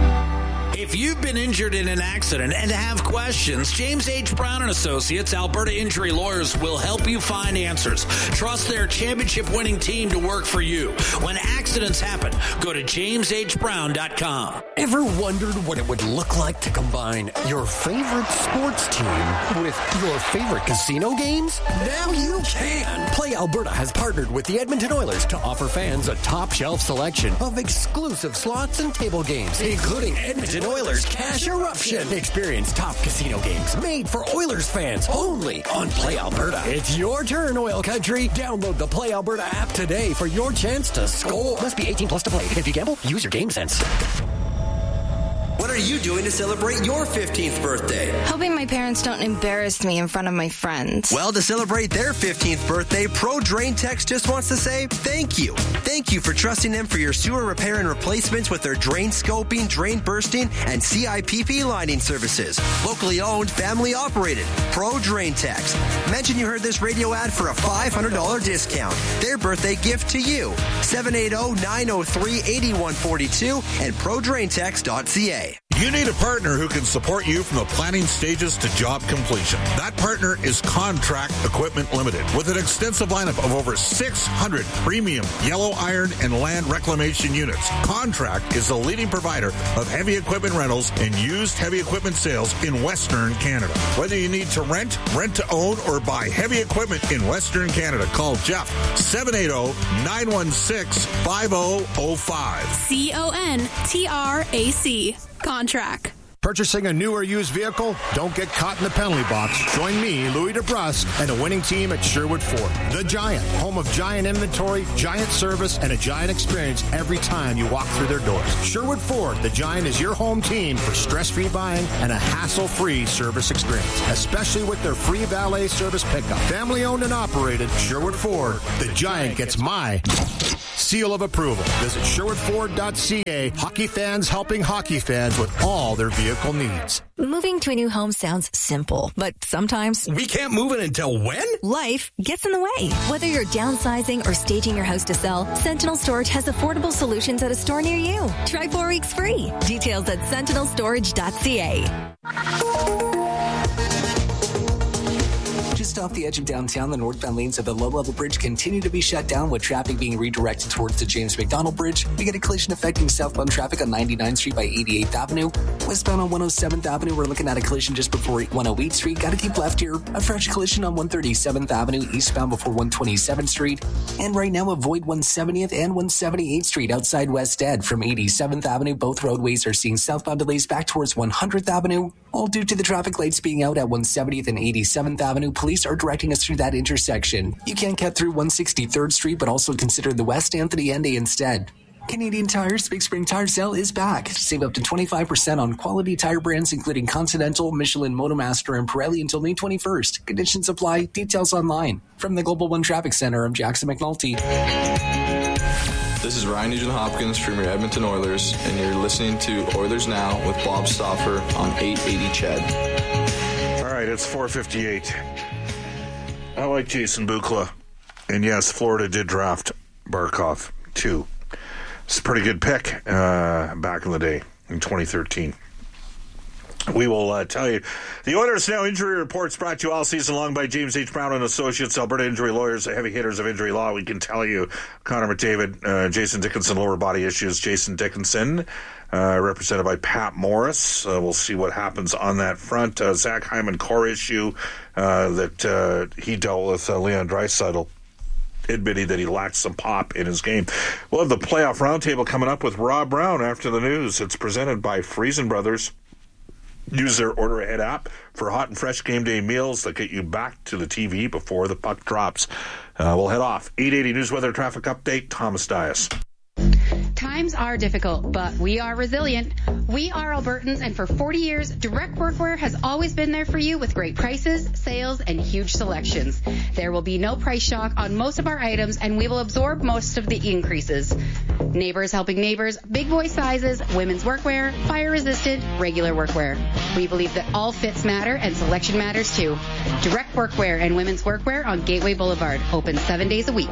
[SPEAKER 14] If you've been injured in an accident and have questions, James H. Brown and Associates, Alberta Injury Lawyers, will help you find answers. Trust their championship-winning team to work for you. When accidents happen, go to james h brown dot com.
[SPEAKER 16] Ever wondered what it would look like to combine your favorite sports team with your favorite casino games? Now you can. Play Alberta has partnered with the Edmonton Oilers to offer fans a top-shelf selection of exclusive slots and table games, including Edmonton Oilers Cash Eruption. Experience top casino games made for Oilers fans only on Play Alberta. It's your turn, Oil Country. Download the Play Alberta app today for your chance to score. Must be eighteen plus to play. If you gamble, use your game sense.
[SPEAKER 17] What are you doing to celebrate your fifteenth birthday?
[SPEAKER 18] Hoping my parents don't embarrass me in front of my friends.
[SPEAKER 17] Well, to celebrate their fifteenth birthday, Pro Drain Techs just wants to say thank you. Thank you for trusting them for your sewer repair and replacements with their drain scoping, drain bursting, and C I P P lining services. Locally owned, family operated. Pro Drain Techs. Mention you heard this radio ad for a five hundred dollars discount. Their birthday gift to you. seven eight zero, nine zero three, eight one four two and pro drain techs dot c a.
[SPEAKER 1] You need a partner who can support you from the planning stages to job completion. That partner is Contract Equipment Limited. With an extensive lineup of over six hundred premium yellow iron and land reclamation units, Contract is the leading provider of heavy equipment rentals and used heavy equipment sales in Western Canada. Whether you need to rent, rent to own, or buy heavy equipment in Western Canada, call Jeff, seven eight zero, nine one six, five zero zero five.
[SPEAKER 19] C O N T R A C. Contract.
[SPEAKER 20] Purchasing a new or used vehicle? Don't get caught in the penalty box. Join me, Louis DeBrusque, and a winning team at Sherwood Ford. The Giant, home of Giant inventory, Giant service, and a Giant experience every time you walk through their doors. Sherwood Ford, the Giant is your home team for stress-free buying and a hassle-free service experience, especially with their free valet service pickup. Family-owned and operated, Sherwood Ford, the Giant gets my seal of approval. Visit sherwood ford dot c a. Hockey fans helping hockey fans with all their vehicle needs.
[SPEAKER 21] Moving to a new home sounds simple, but sometimes
[SPEAKER 22] we can't move it until when?
[SPEAKER 21] Life gets in the way. Whether you're downsizing or staging your house to sell, Sentinel Storage has affordable solutions at a store near you. Try four weeks free. Details at sentinel storage dot c a.
[SPEAKER 10] Just off the edge of downtown, the northbound lanes of the low-level bridge continue to be shut down with traffic being redirected towards the James McDonald Bridge. We get a collision affecting southbound traffic on ninety-ninth Street by eighty-eighth Avenue. Westbound on one oh seventh Avenue, we're looking at a collision just before one oh eighth Street. Got to keep left here. A fresh collision on one thirty-seventh Avenue, eastbound before one twenty-seventh Street. And right now, avoid one seventieth and one seventy-eighth Street outside West Ed. From eighty-seventh Avenue, both roadways are seeing southbound delays back towards one hundredth Avenue, all due to the traffic lights being out at one seventieth and eighty-seventh Avenue. Police are directing us through that intersection. You can cut through one sixty-third Street, but also consider the West Anthony End instead. Canadian Tire's Big Spring Tire Sale is back. Save up to twenty-five percent on quality tire brands including Continental, Michelin, Motomaster, and Pirelli until May twenty-first. Conditions apply. Details online. From the Global One Traffic Center, I'm Jackson McNulty.
[SPEAKER 23] This is Ryan Nugent-Hopkins from your Edmonton Oilers, and you're listening to Oilers Now with Bob Stauffer on eight eighty C H E D.
[SPEAKER 1] All right, it's four fifty-eight. I like Jason Bukla. And yes, Florida did draft Barkov, too. It's a pretty good pick uh, back in the day, in twenty thirteen. We will uh, tell you. The Oilers Now Injury Reports brought to you all season long by James H. Brown and Associates, Alberta Injury Lawyers, the heavy hitters of injury law. We can tell you Connor McDavid, uh, Jason Dickinson, lower body issues. Jason Dickinson, uh, represented by Pat Morris. Uh, we'll see what happens on that front. Uh, Zach Hyman core issue uh, that uh, he dealt with uh, Leon Draisaitl, admitting that he lacked some pop in his game. We'll have the playoff roundtable coming up with Rob Brown after the news. It's presented by Friesen Brothers. Use their Order Ahead app for hot and fresh game day meals that get you back to the T V before the puck drops. Uh, we'll head off. eight eighty News Weather Traffic Update, Thomas Dias.
[SPEAKER 24] Times are difficult, but we are resilient. We are Albertans, and for forty years, Direct Workwear has always been there for you with great prices, sales, and huge selections. There will be no price shock on most of our items, and we will absorb most of the increases. Neighbors helping neighbors, big boy sizes, women's workwear, fire-resistant, regular workwear. We believe that all fits matter and selection matters too. Direct Workwear and Women's Workwear on Gateway Boulevard, open seven days a week.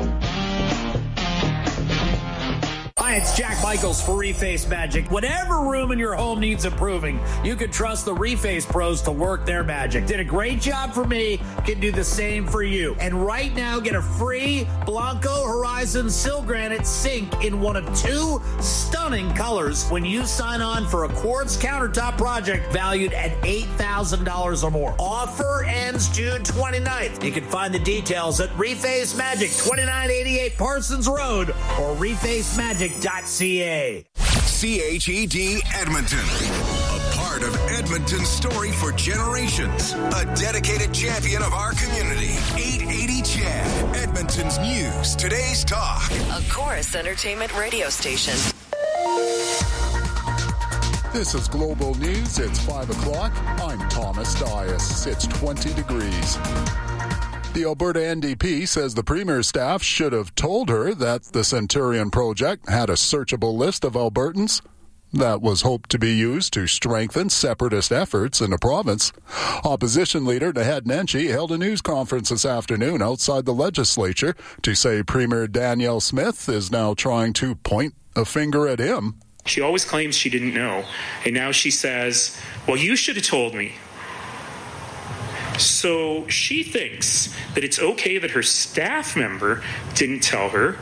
[SPEAKER 14] Hi, it's Jack Michaels for Reface Magic. Whatever room in your home needs improving, you can trust the Reface pros to work their magic. Did a great job for me, can do the same for you. And right now, get a free Blanco Horizon Sil Granite sink in one of two stunning colors when you sign on for a quartz countertop project valued at eight thousand dollars or more. Offer ends June twenty-ninth. You can find the details at Reface Magic, twenty-nine eighty-eight Parsons Road, or reface magic dot c a.
[SPEAKER 13] C H E D Edmonton. A part of Edmonton's story for generations. A dedicated champion of our community. eight eighty C H E D. Edmonton's news. Today's talk.
[SPEAKER 6] A Chorus Entertainment radio station.
[SPEAKER 8] This is Global News. It's five o'clock. I'm Thomas Dias. It's twenty degrees. The Alberta N D P says the Premier's staff should have told her that the Centurion project had a searchable list of Albertans that was hoped to be used to strengthen separatist efforts in the province. Opposition leader Naheed Nenshi held a news conference this afternoon outside the legislature to say Premier Danielle Smith is now trying to point a finger at him
[SPEAKER 9] She always claims she didn't know. And now she says, well, you should have told me. So she thinks that it's okay that her staff member didn't tell her,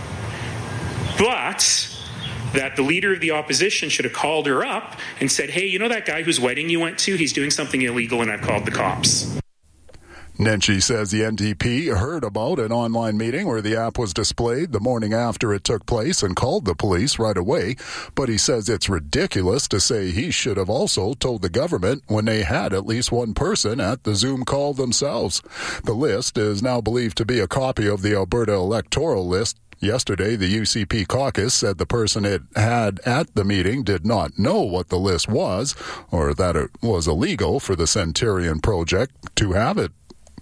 [SPEAKER 9] but that the leader of the opposition should have called her up and said, hey, you know that guy whose wedding you went to? He's doing something illegal and I've called the cops.
[SPEAKER 8] Nenshi says the N D P heard about an online meeting where the app was displayed the morning after it took place and called the police right away. But he says it's ridiculous to say he should have also told the government when they had at least one person at the Zoom call themselves. The list is now believed to be a copy of the Alberta electoral list. Yesterday, the U C P caucus said the person it had at the meeting did not know what the list was or that it was illegal for the Centurion Project to have it.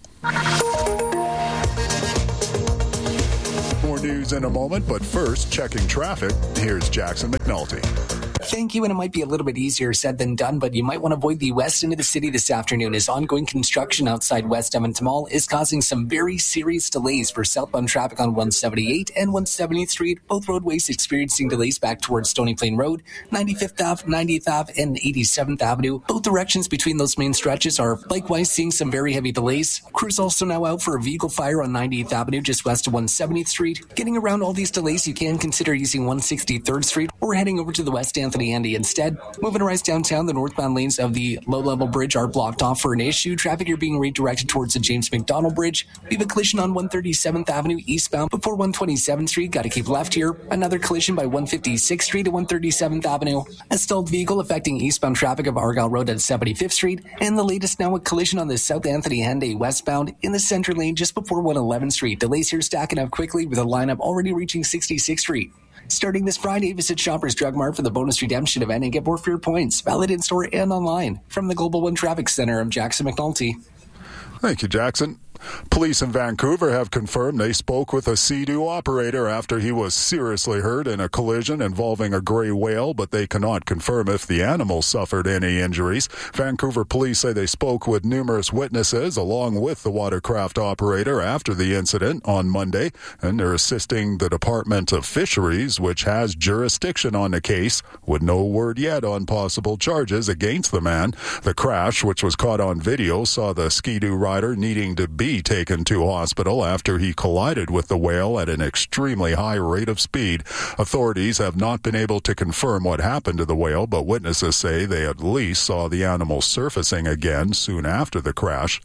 [SPEAKER 8] More news in a moment, but first, checking traffic. Here's Jackson McNulty.
[SPEAKER 10] Thank you, and it might be a little bit easier said than done, but you might want to avoid the west end of the city this afternoon as ongoing construction outside West Edmonton Mall is causing some very serious delays for southbound traffic on one seventy-eight and one seventieth Street. Both roadways experiencing delays back towards Stony Plain Road, ninety-fifth Avenue, ninetieth Avenue, and eighty-seventh Avenue. Both directions between those main stretches are likewise seeing some very heavy delays. Crews also now out for a vehicle fire on ninetieth Avenue just west of one seventieth Street. Getting around all these delays, you can consider using one sixty-third Street or heading over to the West Anthony Andy instead. Moving around downtown, the northbound lanes of the low-level bridge are blocked off for an issue. Traffic are being redirected towards the James McDonald Bridge. We have a collision on one thirty-seventh Avenue eastbound before one twenty-seventh Street. Got to keep left here. Another collision by one fifty-sixth Street to one thirty-seventh Avenue. A stalled vehicle affecting eastbound traffic of Argyle Road at seventy-fifth Street. And the latest now, a collision on the South Anthony Henday westbound in the center lane just before one eleventh Street. Delays here stacking up quickly with a lineup already reaching sixty-sixth Street. Starting this Friday, visit Shoppers Drug Mart for the bonus redemption event and get more for your points. Valid in-store and online. From the Global One Traffic Center, I'm Jackson McNulty.
[SPEAKER 8] Thank you, Jackson. Police in Vancouver have confirmed they spoke with a Sea-Doo operator after he was seriously hurt in a collision involving a gray whale, but they cannot confirm if the animal suffered any injuries. Vancouver police say they spoke with numerous witnesses along with the watercraft operator after the incident on Monday, and they're assisting the Department of Fisheries, which has jurisdiction on the case, with no word yet on possible charges against the man. The crash, which was caught on video, saw the Ski-Doo rider needing to be taken to hospital after he collided with the whale at an extremely high rate of speed. Authorities have not been able to confirm what happened to the whale, but witnesses say they at least saw the animal surfacing again soon after the crash.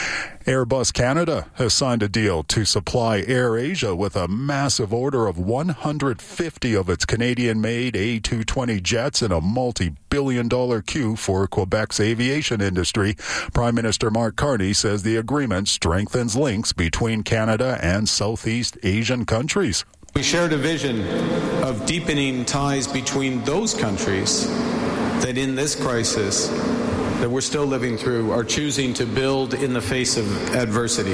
[SPEAKER 8] Airbus Canada has signed a deal to supply AirAsia with a massive order of one hundred fifty of its Canadian-made A two twenty jets in a multi-billion dollar queue for Quebec's aviation industry. Prime Minister Mark Carney says the agreement strengthens links between Canada and Southeast Asian countries.
[SPEAKER 2] We shared a vision of deepening ties between those countries that in this crisis that we're still living through are choosing to build in the face of adversity.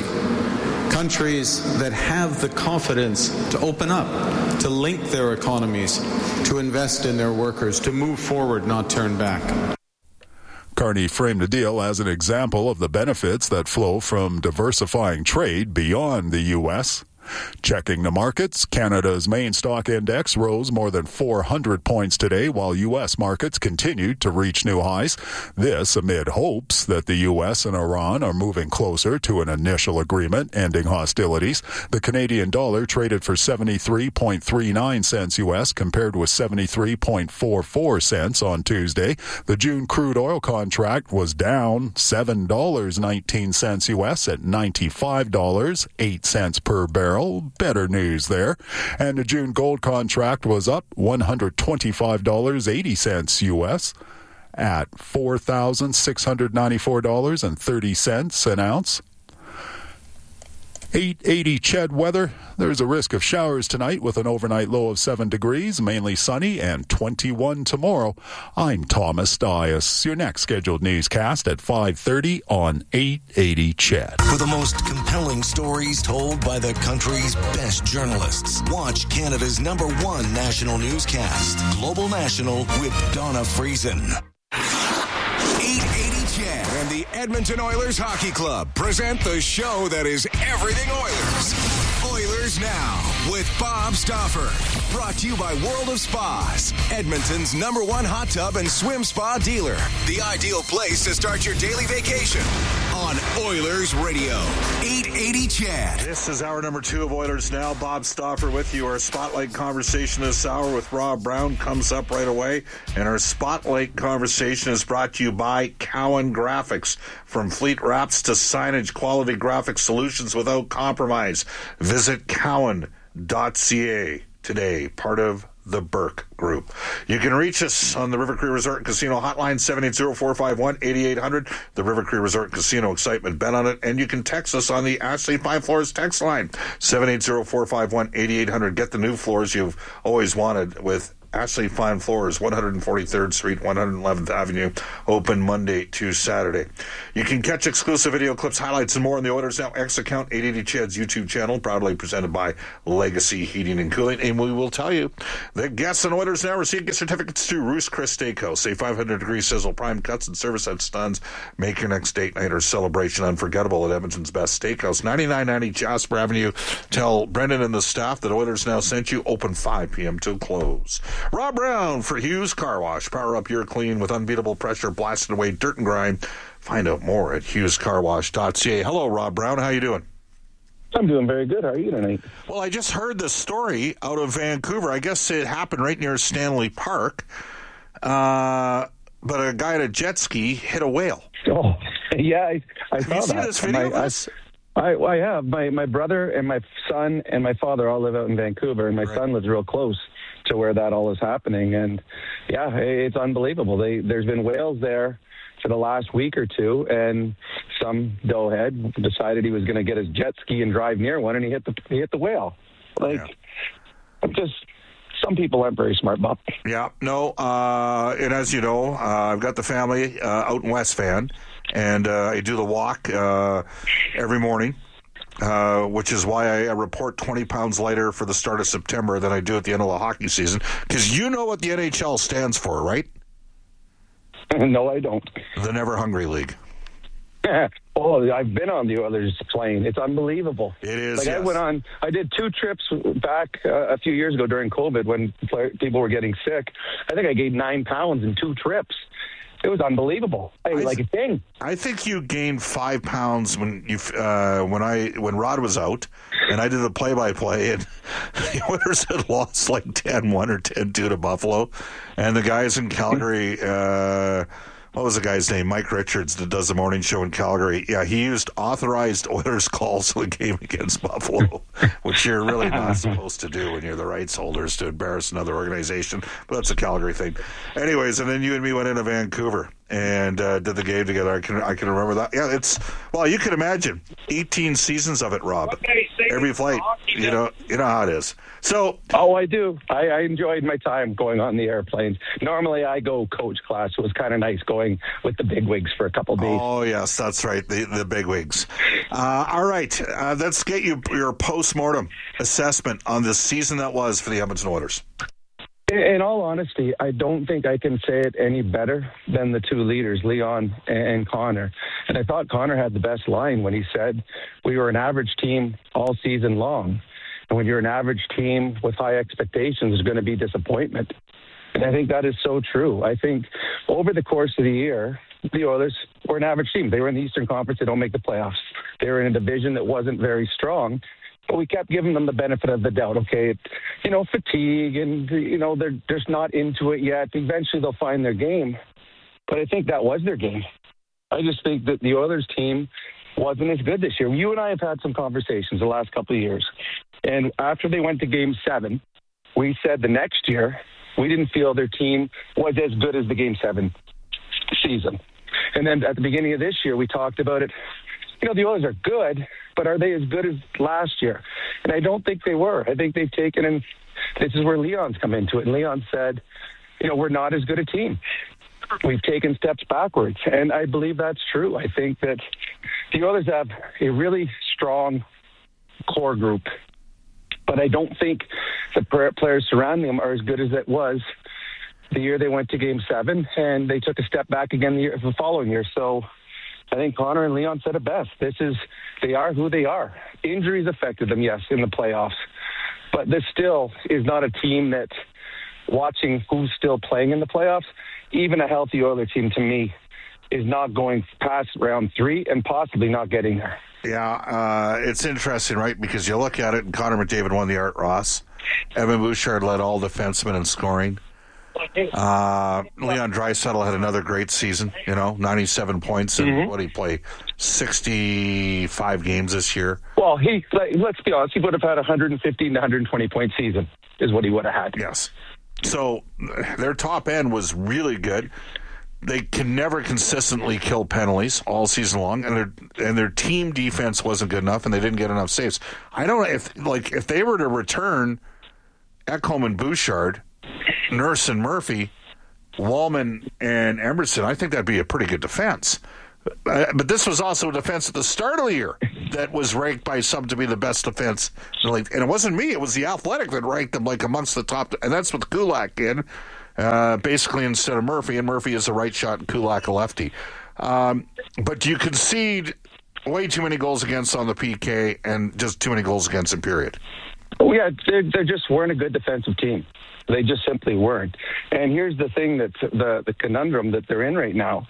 [SPEAKER 2] Countries that have the confidence to open up, to link their economies, to invest in their workers, to move forward, not turn back.
[SPEAKER 8] Carney framed the deal as an example of the benefits that flow from diversifying trade beyond the U S Checking the markets, Canada's main stock index rose more than four hundred points today, while U S markets continued to reach new highs. This amid hopes that the U S and Iran are moving closer to an initial agreement ending hostilities. The Canadian dollar traded for seventy-three point three nine cents U S compared with seventy-three point four four cents on Tuesday. The June crude oil contract was down seven dollars and nineteen cents U S at ninety-five dollars and eight cents per barrel. Better news there. And the June gold contract was up one hundred twenty-five dollars and eighty cents U S at four thousand six hundred ninety-four dollars and thirty cents an ounce. eight eighty C H E D weather. There's a risk of showers tonight with an overnight low of seven degrees, mainly sunny, and twenty-one tomorrow. I'm Thomas Dias. Your next scheduled newscast at five thirty on eight eighty C H E D.
[SPEAKER 3] For the most compelling stories told by the country's best journalists, watch Canada's number one national newscast, Global National with Donna Friesen.
[SPEAKER 13] eight eighty C H E D and the Edmonton Oilers Hockey Club present the show that is everything Oilers. Oilers Now. with Bob Stauffer. Brought to you by World of Spas, Edmonton's number one hot tub and swim spa dealer. The ideal place to start your daily vacation on Oilers Radio. eight eighty C H E D.
[SPEAKER 1] This is hour number two of Oilers Now. Bob Stauffer with you. Our Spotlight conversation this hour with Rob Brown comes up right away. And our Spotlight conversation is brought to you by Cowan Graphics. From fleet wraps to signage, quality graphic solutions without compromise. Visit cowan dot c a today, part of the Burke Group. You can reach us on the River Cree Resort and Casino hotline, seven eight zero, four five one, eight eight hundred. The River Cree Resort and Casino excitement, bet on it. And you can text us on the Ashley Fine Floors text line, seven eight zero, four five one, eight eight hundred. Get the new floors you've always wanted with Ashley Fine Floors, one forty-third Street, one eleventh Avenue, open Monday to Saturday. You can catch exclusive video clips, highlights, and more on the Oilers Now X account, eight eighty C H E D's YouTube channel, proudly presented by Legacy Heating and Cooling. And we will tell you that guests on Oilers Now receive gift certificates to Ruth's Chris Steakhouse. Say five hundred degree sizzle, prime cuts, and service at stuns. Make your next date night or celebration unforgettable at Edmonton's best steakhouse, ninety-nine ninety Jasper Avenue. Tell Brendan and the staff that Oilers Now sent you, open five p.m. till close. Rob Brown for Hughes Car Wash. Power up your clean with unbeatable pressure, blasting away dirt and grime. Find out more at hughes car wash dot c a. Hello, Rob Brown. How you doing?
[SPEAKER 4] I'm doing very good. How are you tonight?
[SPEAKER 1] Well, I just heard the story out of Vancouver. I guess it happened right near Stanley Park. Uh, but a guy at a jet ski hit a whale.
[SPEAKER 4] Oh, yeah, I, I
[SPEAKER 1] Have
[SPEAKER 4] saw
[SPEAKER 1] you seen
[SPEAKER 4] that.
[SPEAKER 1] this video?
[SPEAKER 4] My, I, I, I have. My my brother and my son and my father all live out in Vancouver, and my right. son lives real close to where that all is happening. And, yeah, it's unbelievable. They, there's been whales there for the last week or two, and some doughhead decided he was going to get his jet ski and drive near one, and he hit the he hit the whale. Like, yeah. just some people aren't very smart, Bob.
[SPEAKER 1] Yeah, no, uh, and as you know, uh, I've got the family uh, out in West Van, and uh, I do the walk uh, every morning. Uh, which is why I report twenty pounds lighter for the start of September than I do at the end of the hockey season. Because you know what the N H L stands for, right?
[SPEAKER 4] No, I don't.
[SPEAKER 1] The Never Hungry League.
[SPEAKER 4] Oh, I've been on the Oilers plane. It's unbelievable.
[SPEAKER 1] It is.
[SPEAKER 4] Like
[SPEAKER 1] yes.
[SPEAKER 4] I went on. I did two trips back uh, a few years ago during COVID when people were getting sick. I think I gained nine pounds in two trips. It was unbelievable. I, I like a thing.
[SPEAKER 1] I think you gained five pounds when you uh, when I when Rod was out, and I did the play-by-play, and the Oilers had lost like ten one or ten two to Buffalo, and the guys in Calgary. Uh, What was the guy's name? Mike Richards, that does the morning show in Calgary. Yeah, he used authorized Oilers calls for the game against Buffalo, which you're really not supposed to do when you're the rights holders to embarrass another organization. But that's a Calgary thing. Anyways, and then you and me went into Vancouver and uh, did the game together. I can I can remember that. Yeah, it's well, you can imagine eighteen seasons of it, Rob. Every flight, you know, you know how it is. So,
[SPEAKER 4] oh, I do. I, I enjoyed my time going on the airplanes. Normally, I go coach class. So it was kind of nice going with the bigwigs for a couple days.
[SPEAKER 1] Oh yes, that's right, the the bigwigs. Uh, all right, uh, let's get you your post-mortem assessment on the season that was for the Edmonton Oilers.
[SPEAKER 4] In all honesty, I don't think I can say it any better than the two leaders, Leon and Connor. And I thought Connor had the best line when he said, we were an average team all season long. And when you're an average team with high expectations, there's going to be disappointment. And I think that is so true. I think over the course of the year, the Oilers were an average team. They were in the Eastern Conference. They don't make the playoffs. They were in a division that wasn't very strong. But we kept giving them the benefit of the doubt. Okay, you know, fatigue and, you know, they're just not into it yet. Eventually they'll find their game. But I think that was their game. I just think that the Oilers team wasn't as good this year. You and I have had some conversations the last couple of years. And after they went to game seven, we said the next year we didn't feel their team was as good as the game seven season. And then at the beginning of this year, we talked about it. You know, the Oilers are good, but are they as good as last year? And I don't think they were. I think they've taken, and this is where Leon's come into it. And Leon said, you know, we're not as good a team. We've taken steps backwards. And I believe that's true. I think that the Oilers have a really strong core group, but I don't think the players surrounding them are as good as it was the year they went to game seven, and they took a step back again the, year, the following year. So I think Connor and Leon said it best. This is, they are who they are. Injuries affected them, yes, in the playoffs. But this still is not a team that, watching who's still playing in the playoffs, even a healthy Oilers team to me is not going past round three and possibly not getting there.
[SPEAKER 1] Yeah, uh, it's interesting, right? Because you look at it, and Connor McDavid won the Art Ross. Evan Bouchard led all defensemen in scoring. Uh, Leon Draisaitl had another great season, you know, ninety-seven points, and mm-hmm. what did he play? sixty-five games this year.
[SPEAKER 4] Well, he like, let's be honest, he would have had a one hundred fifteen to one hundred twenty point season is what he would have had.
[SPEAKER 1] Yes. So their top end was really good. They can never consistently kill penalties all season long, and their and their team defense wasn't good enough, and they didn't get enough saves. I don't know if like if they were to return Ekholm and Bouchard, Nurse and Murphy, Wallman and Emerson, I think that'd be a pretty good defense. Uh, but this was also a defense at the start of the year that was ranked by some to be the best defense in the league. And it wasn't me; it was the Athletic that ranked them like amongst the top. And that's with Kulak in, uh, basically instead of Murphy. And Murphy is a right shot, and Kulak a lefty. Um, but you concede way too many goals against on the P K, and just too many goals against in period.
[SPEAKER 4] Oh yeah, they they just weren't a good defensive team. They just simply weren't. And here's the thing that's the the conundrum that they're in right now.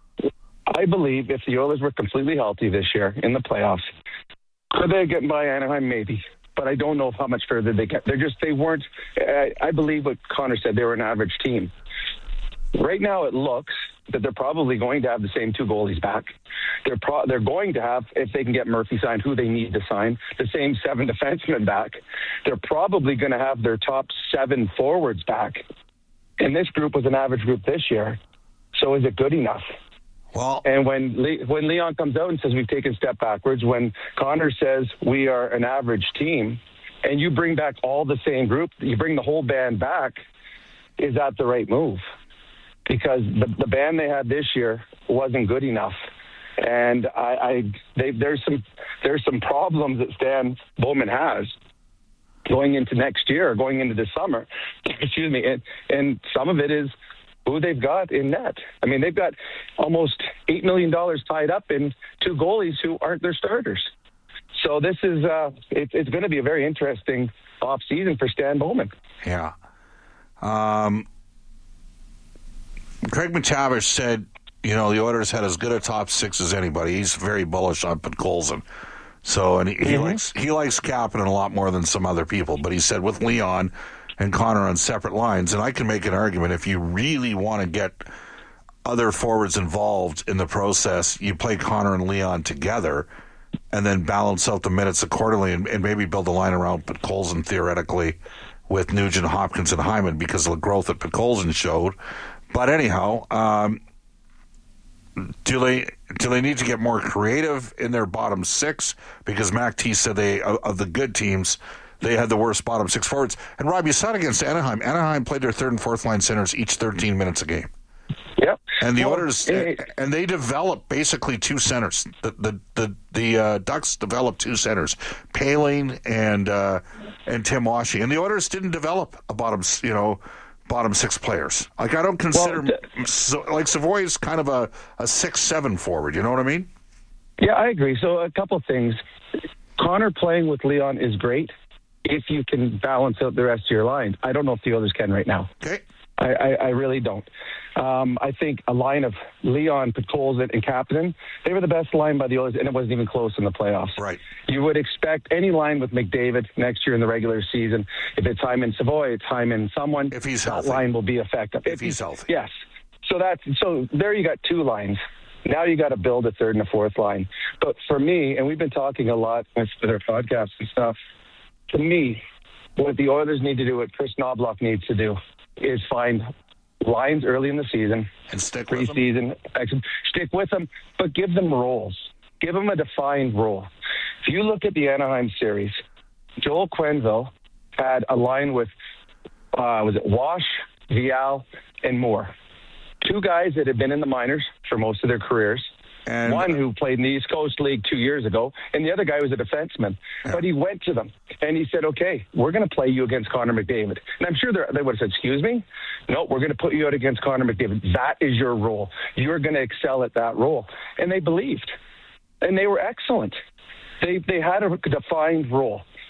[SPEAKER 4] I believe if the Oilers were completely healthy this year in the playoffs, could they get by Anaheim? Maybe. But I don't know how much further they get. They're just, they weren't, I, I believe what Connor said, they were an average team. Right now it looks that they're probably going to have the same two goalies back. They're pro, they're going to have, if they can get Murphy signed, who they need to sign, the same seven defensemen back. They're probably going to have their top seven forwards back. And this group was an average group this year. So is it good enough?
[SPEAKER 1] Well,
[SPEAKER 4] and when Le- when Leon comes out and says we've taken a step backwards, when Connor says we are an average team, and you bring back all the same group, you bring the whole band back, is that the right move? Because the, the band they had this year wasn't good enough, and I, I they, there's some there's some problems that Stan Bowman has going into next year, going into this summer. Excuse me, and and some of it is who they've got in net. I mean, they've got almost eight million dollars tied up in two goalies who aren't their starters. So this is, uh, it, it's going to be a very interesting offseason for Stan Bowman.
[SPEAKER 1] Yeah. Um, Craig McTavish said, you know, the Oilers had as good a top six as anybody. He's very bullish on Podkolzin. So, and he, he mm-hmm. likes he likes Kapanen a lot more than some other people. But he said with Leon and Connor on separate lines, and I can make an argument, if you really want to get other forwards involved in the process, you play Connor and Leon together and then balance out the minutes accordingly, and, and maybe build a line around Podkolzin theoretically with Nugent, Hopkins, and Hyman because of the growth that Podkolzin showed. But anyhow, um, do they do they need to get more creative in their bottom six? Because Mac T said they of, of the good teams, they had the worst bottom six forwards. And, Rob, you saw it against Anaheim. Anaheim played their third and fourth line centers each thirteen minutes a game.
[SPEAKER 4] Yep.
[SPEAKER 1] And the
[SPEAKER 4] well,
[SPEAKER 1] Oilers,
[SPEAKER 4] it,
[SPEAKER 1] and they developed basically two centers. The the the, the uh, Ducks developed two centers, Poehling and uh, and Tim Washy. And the Oilers didn't develop a bottom, you know, bottom six players. Like, I don't consider, well, so, like, Savoy is kind of a, a six seven forward. You know what I mean?
[SPEAKER 4] Yeah, I agree. So a couple things. Connor playing with Leon is great if you can balance out the rest of your line. I don't know if the others can right now.
[SPEAKER 1] Okay.
[SPEAKER 4] I, I, I really don't. Um, I think a line of Leon, Podkolzin, and Kapanen, they were the best line by the Oilers, and it wasn't even close in the playoffs.
[SPEAKER 1] Right.
[SPEAKER 4] You would expect any line with McDavid next year in the regular season. If it's Hyman Savoy, it's Hyman someone.
[SPEAKER 1] If he's
[SPEAKER 4] that
[SPEAKER 1] healthy.
[SPEAKER 4] line will be effective.
[SPEAKER 1] If, if he's healthy.
[SPEAKER 4] Yes. So that's so there you got two lines. Now you got to build a third and a fourth line. But for me, and we've been talking a lot with their podcasts and stuff, to me, what the Oilers need to do, what Chris Knobloch needs to do, is find lines early in the season
[SPEAKER 1] and stick with
[SPEAKER 4] preseason, them. Stick with them, but give them roles. Give them a defined role. If you look at the Anaheim series, Joel Quenneville had a line with, uh, was it Wash, Vial, and Moore. Two guys that had been in the minors for most of their careers.
[SPEAKER 1] And
[SPEAKER 4] one who played in the East Coast League two years ago, and the other guy was a defenseman. Yeah. But he went to them, and he said, okay, we're going to play you against Connor McDavid. And I'm sure they would have said, excuse me? No, we're going to put you out against Connor McDavid. That is your role. You're going to excel at that role. And they believed. And they were excellent. They they had a defined role.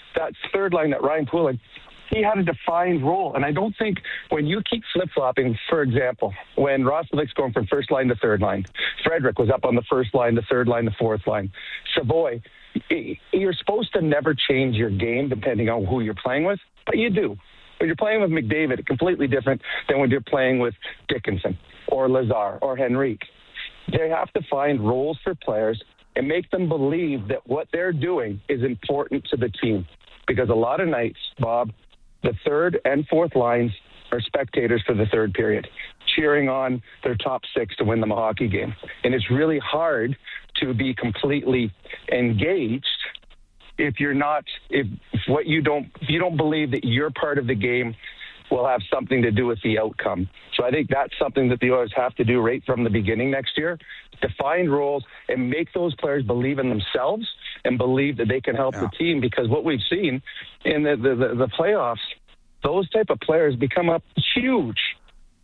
[SPEAKER 4] that third line, that Ryan Pulock, he had a defined role. And I don't think when you keep flip-flopping, for example, when Rostovic's going from first line to third line, Frederick was up on the first line, the third line, the fourth line, Savoy, you're supposed to never change your game depending on who you're playing with, but you do. When you're playing with McDavid, it's completely different than when you're playing with Dickinson or Lazar or Henrique. They have to find roles for players and make them believe that what they're doing is important to the team. Because a lot of nights, Bob, the third and fourth lines are spectators for the third period, cheering on their top six to win them a hockey game. And it's really hard to be completely engaged if you're not, if what you don't, if you don't believe that your part of the game will have something to do with the outcome. So I think that's something that the Oilers have to do right from the beginning next year, define roles and make those players believe in themselves and believe that they can help yeah. the team. Because what we've seen in the, the, the, the playoffs, those type of players become up huge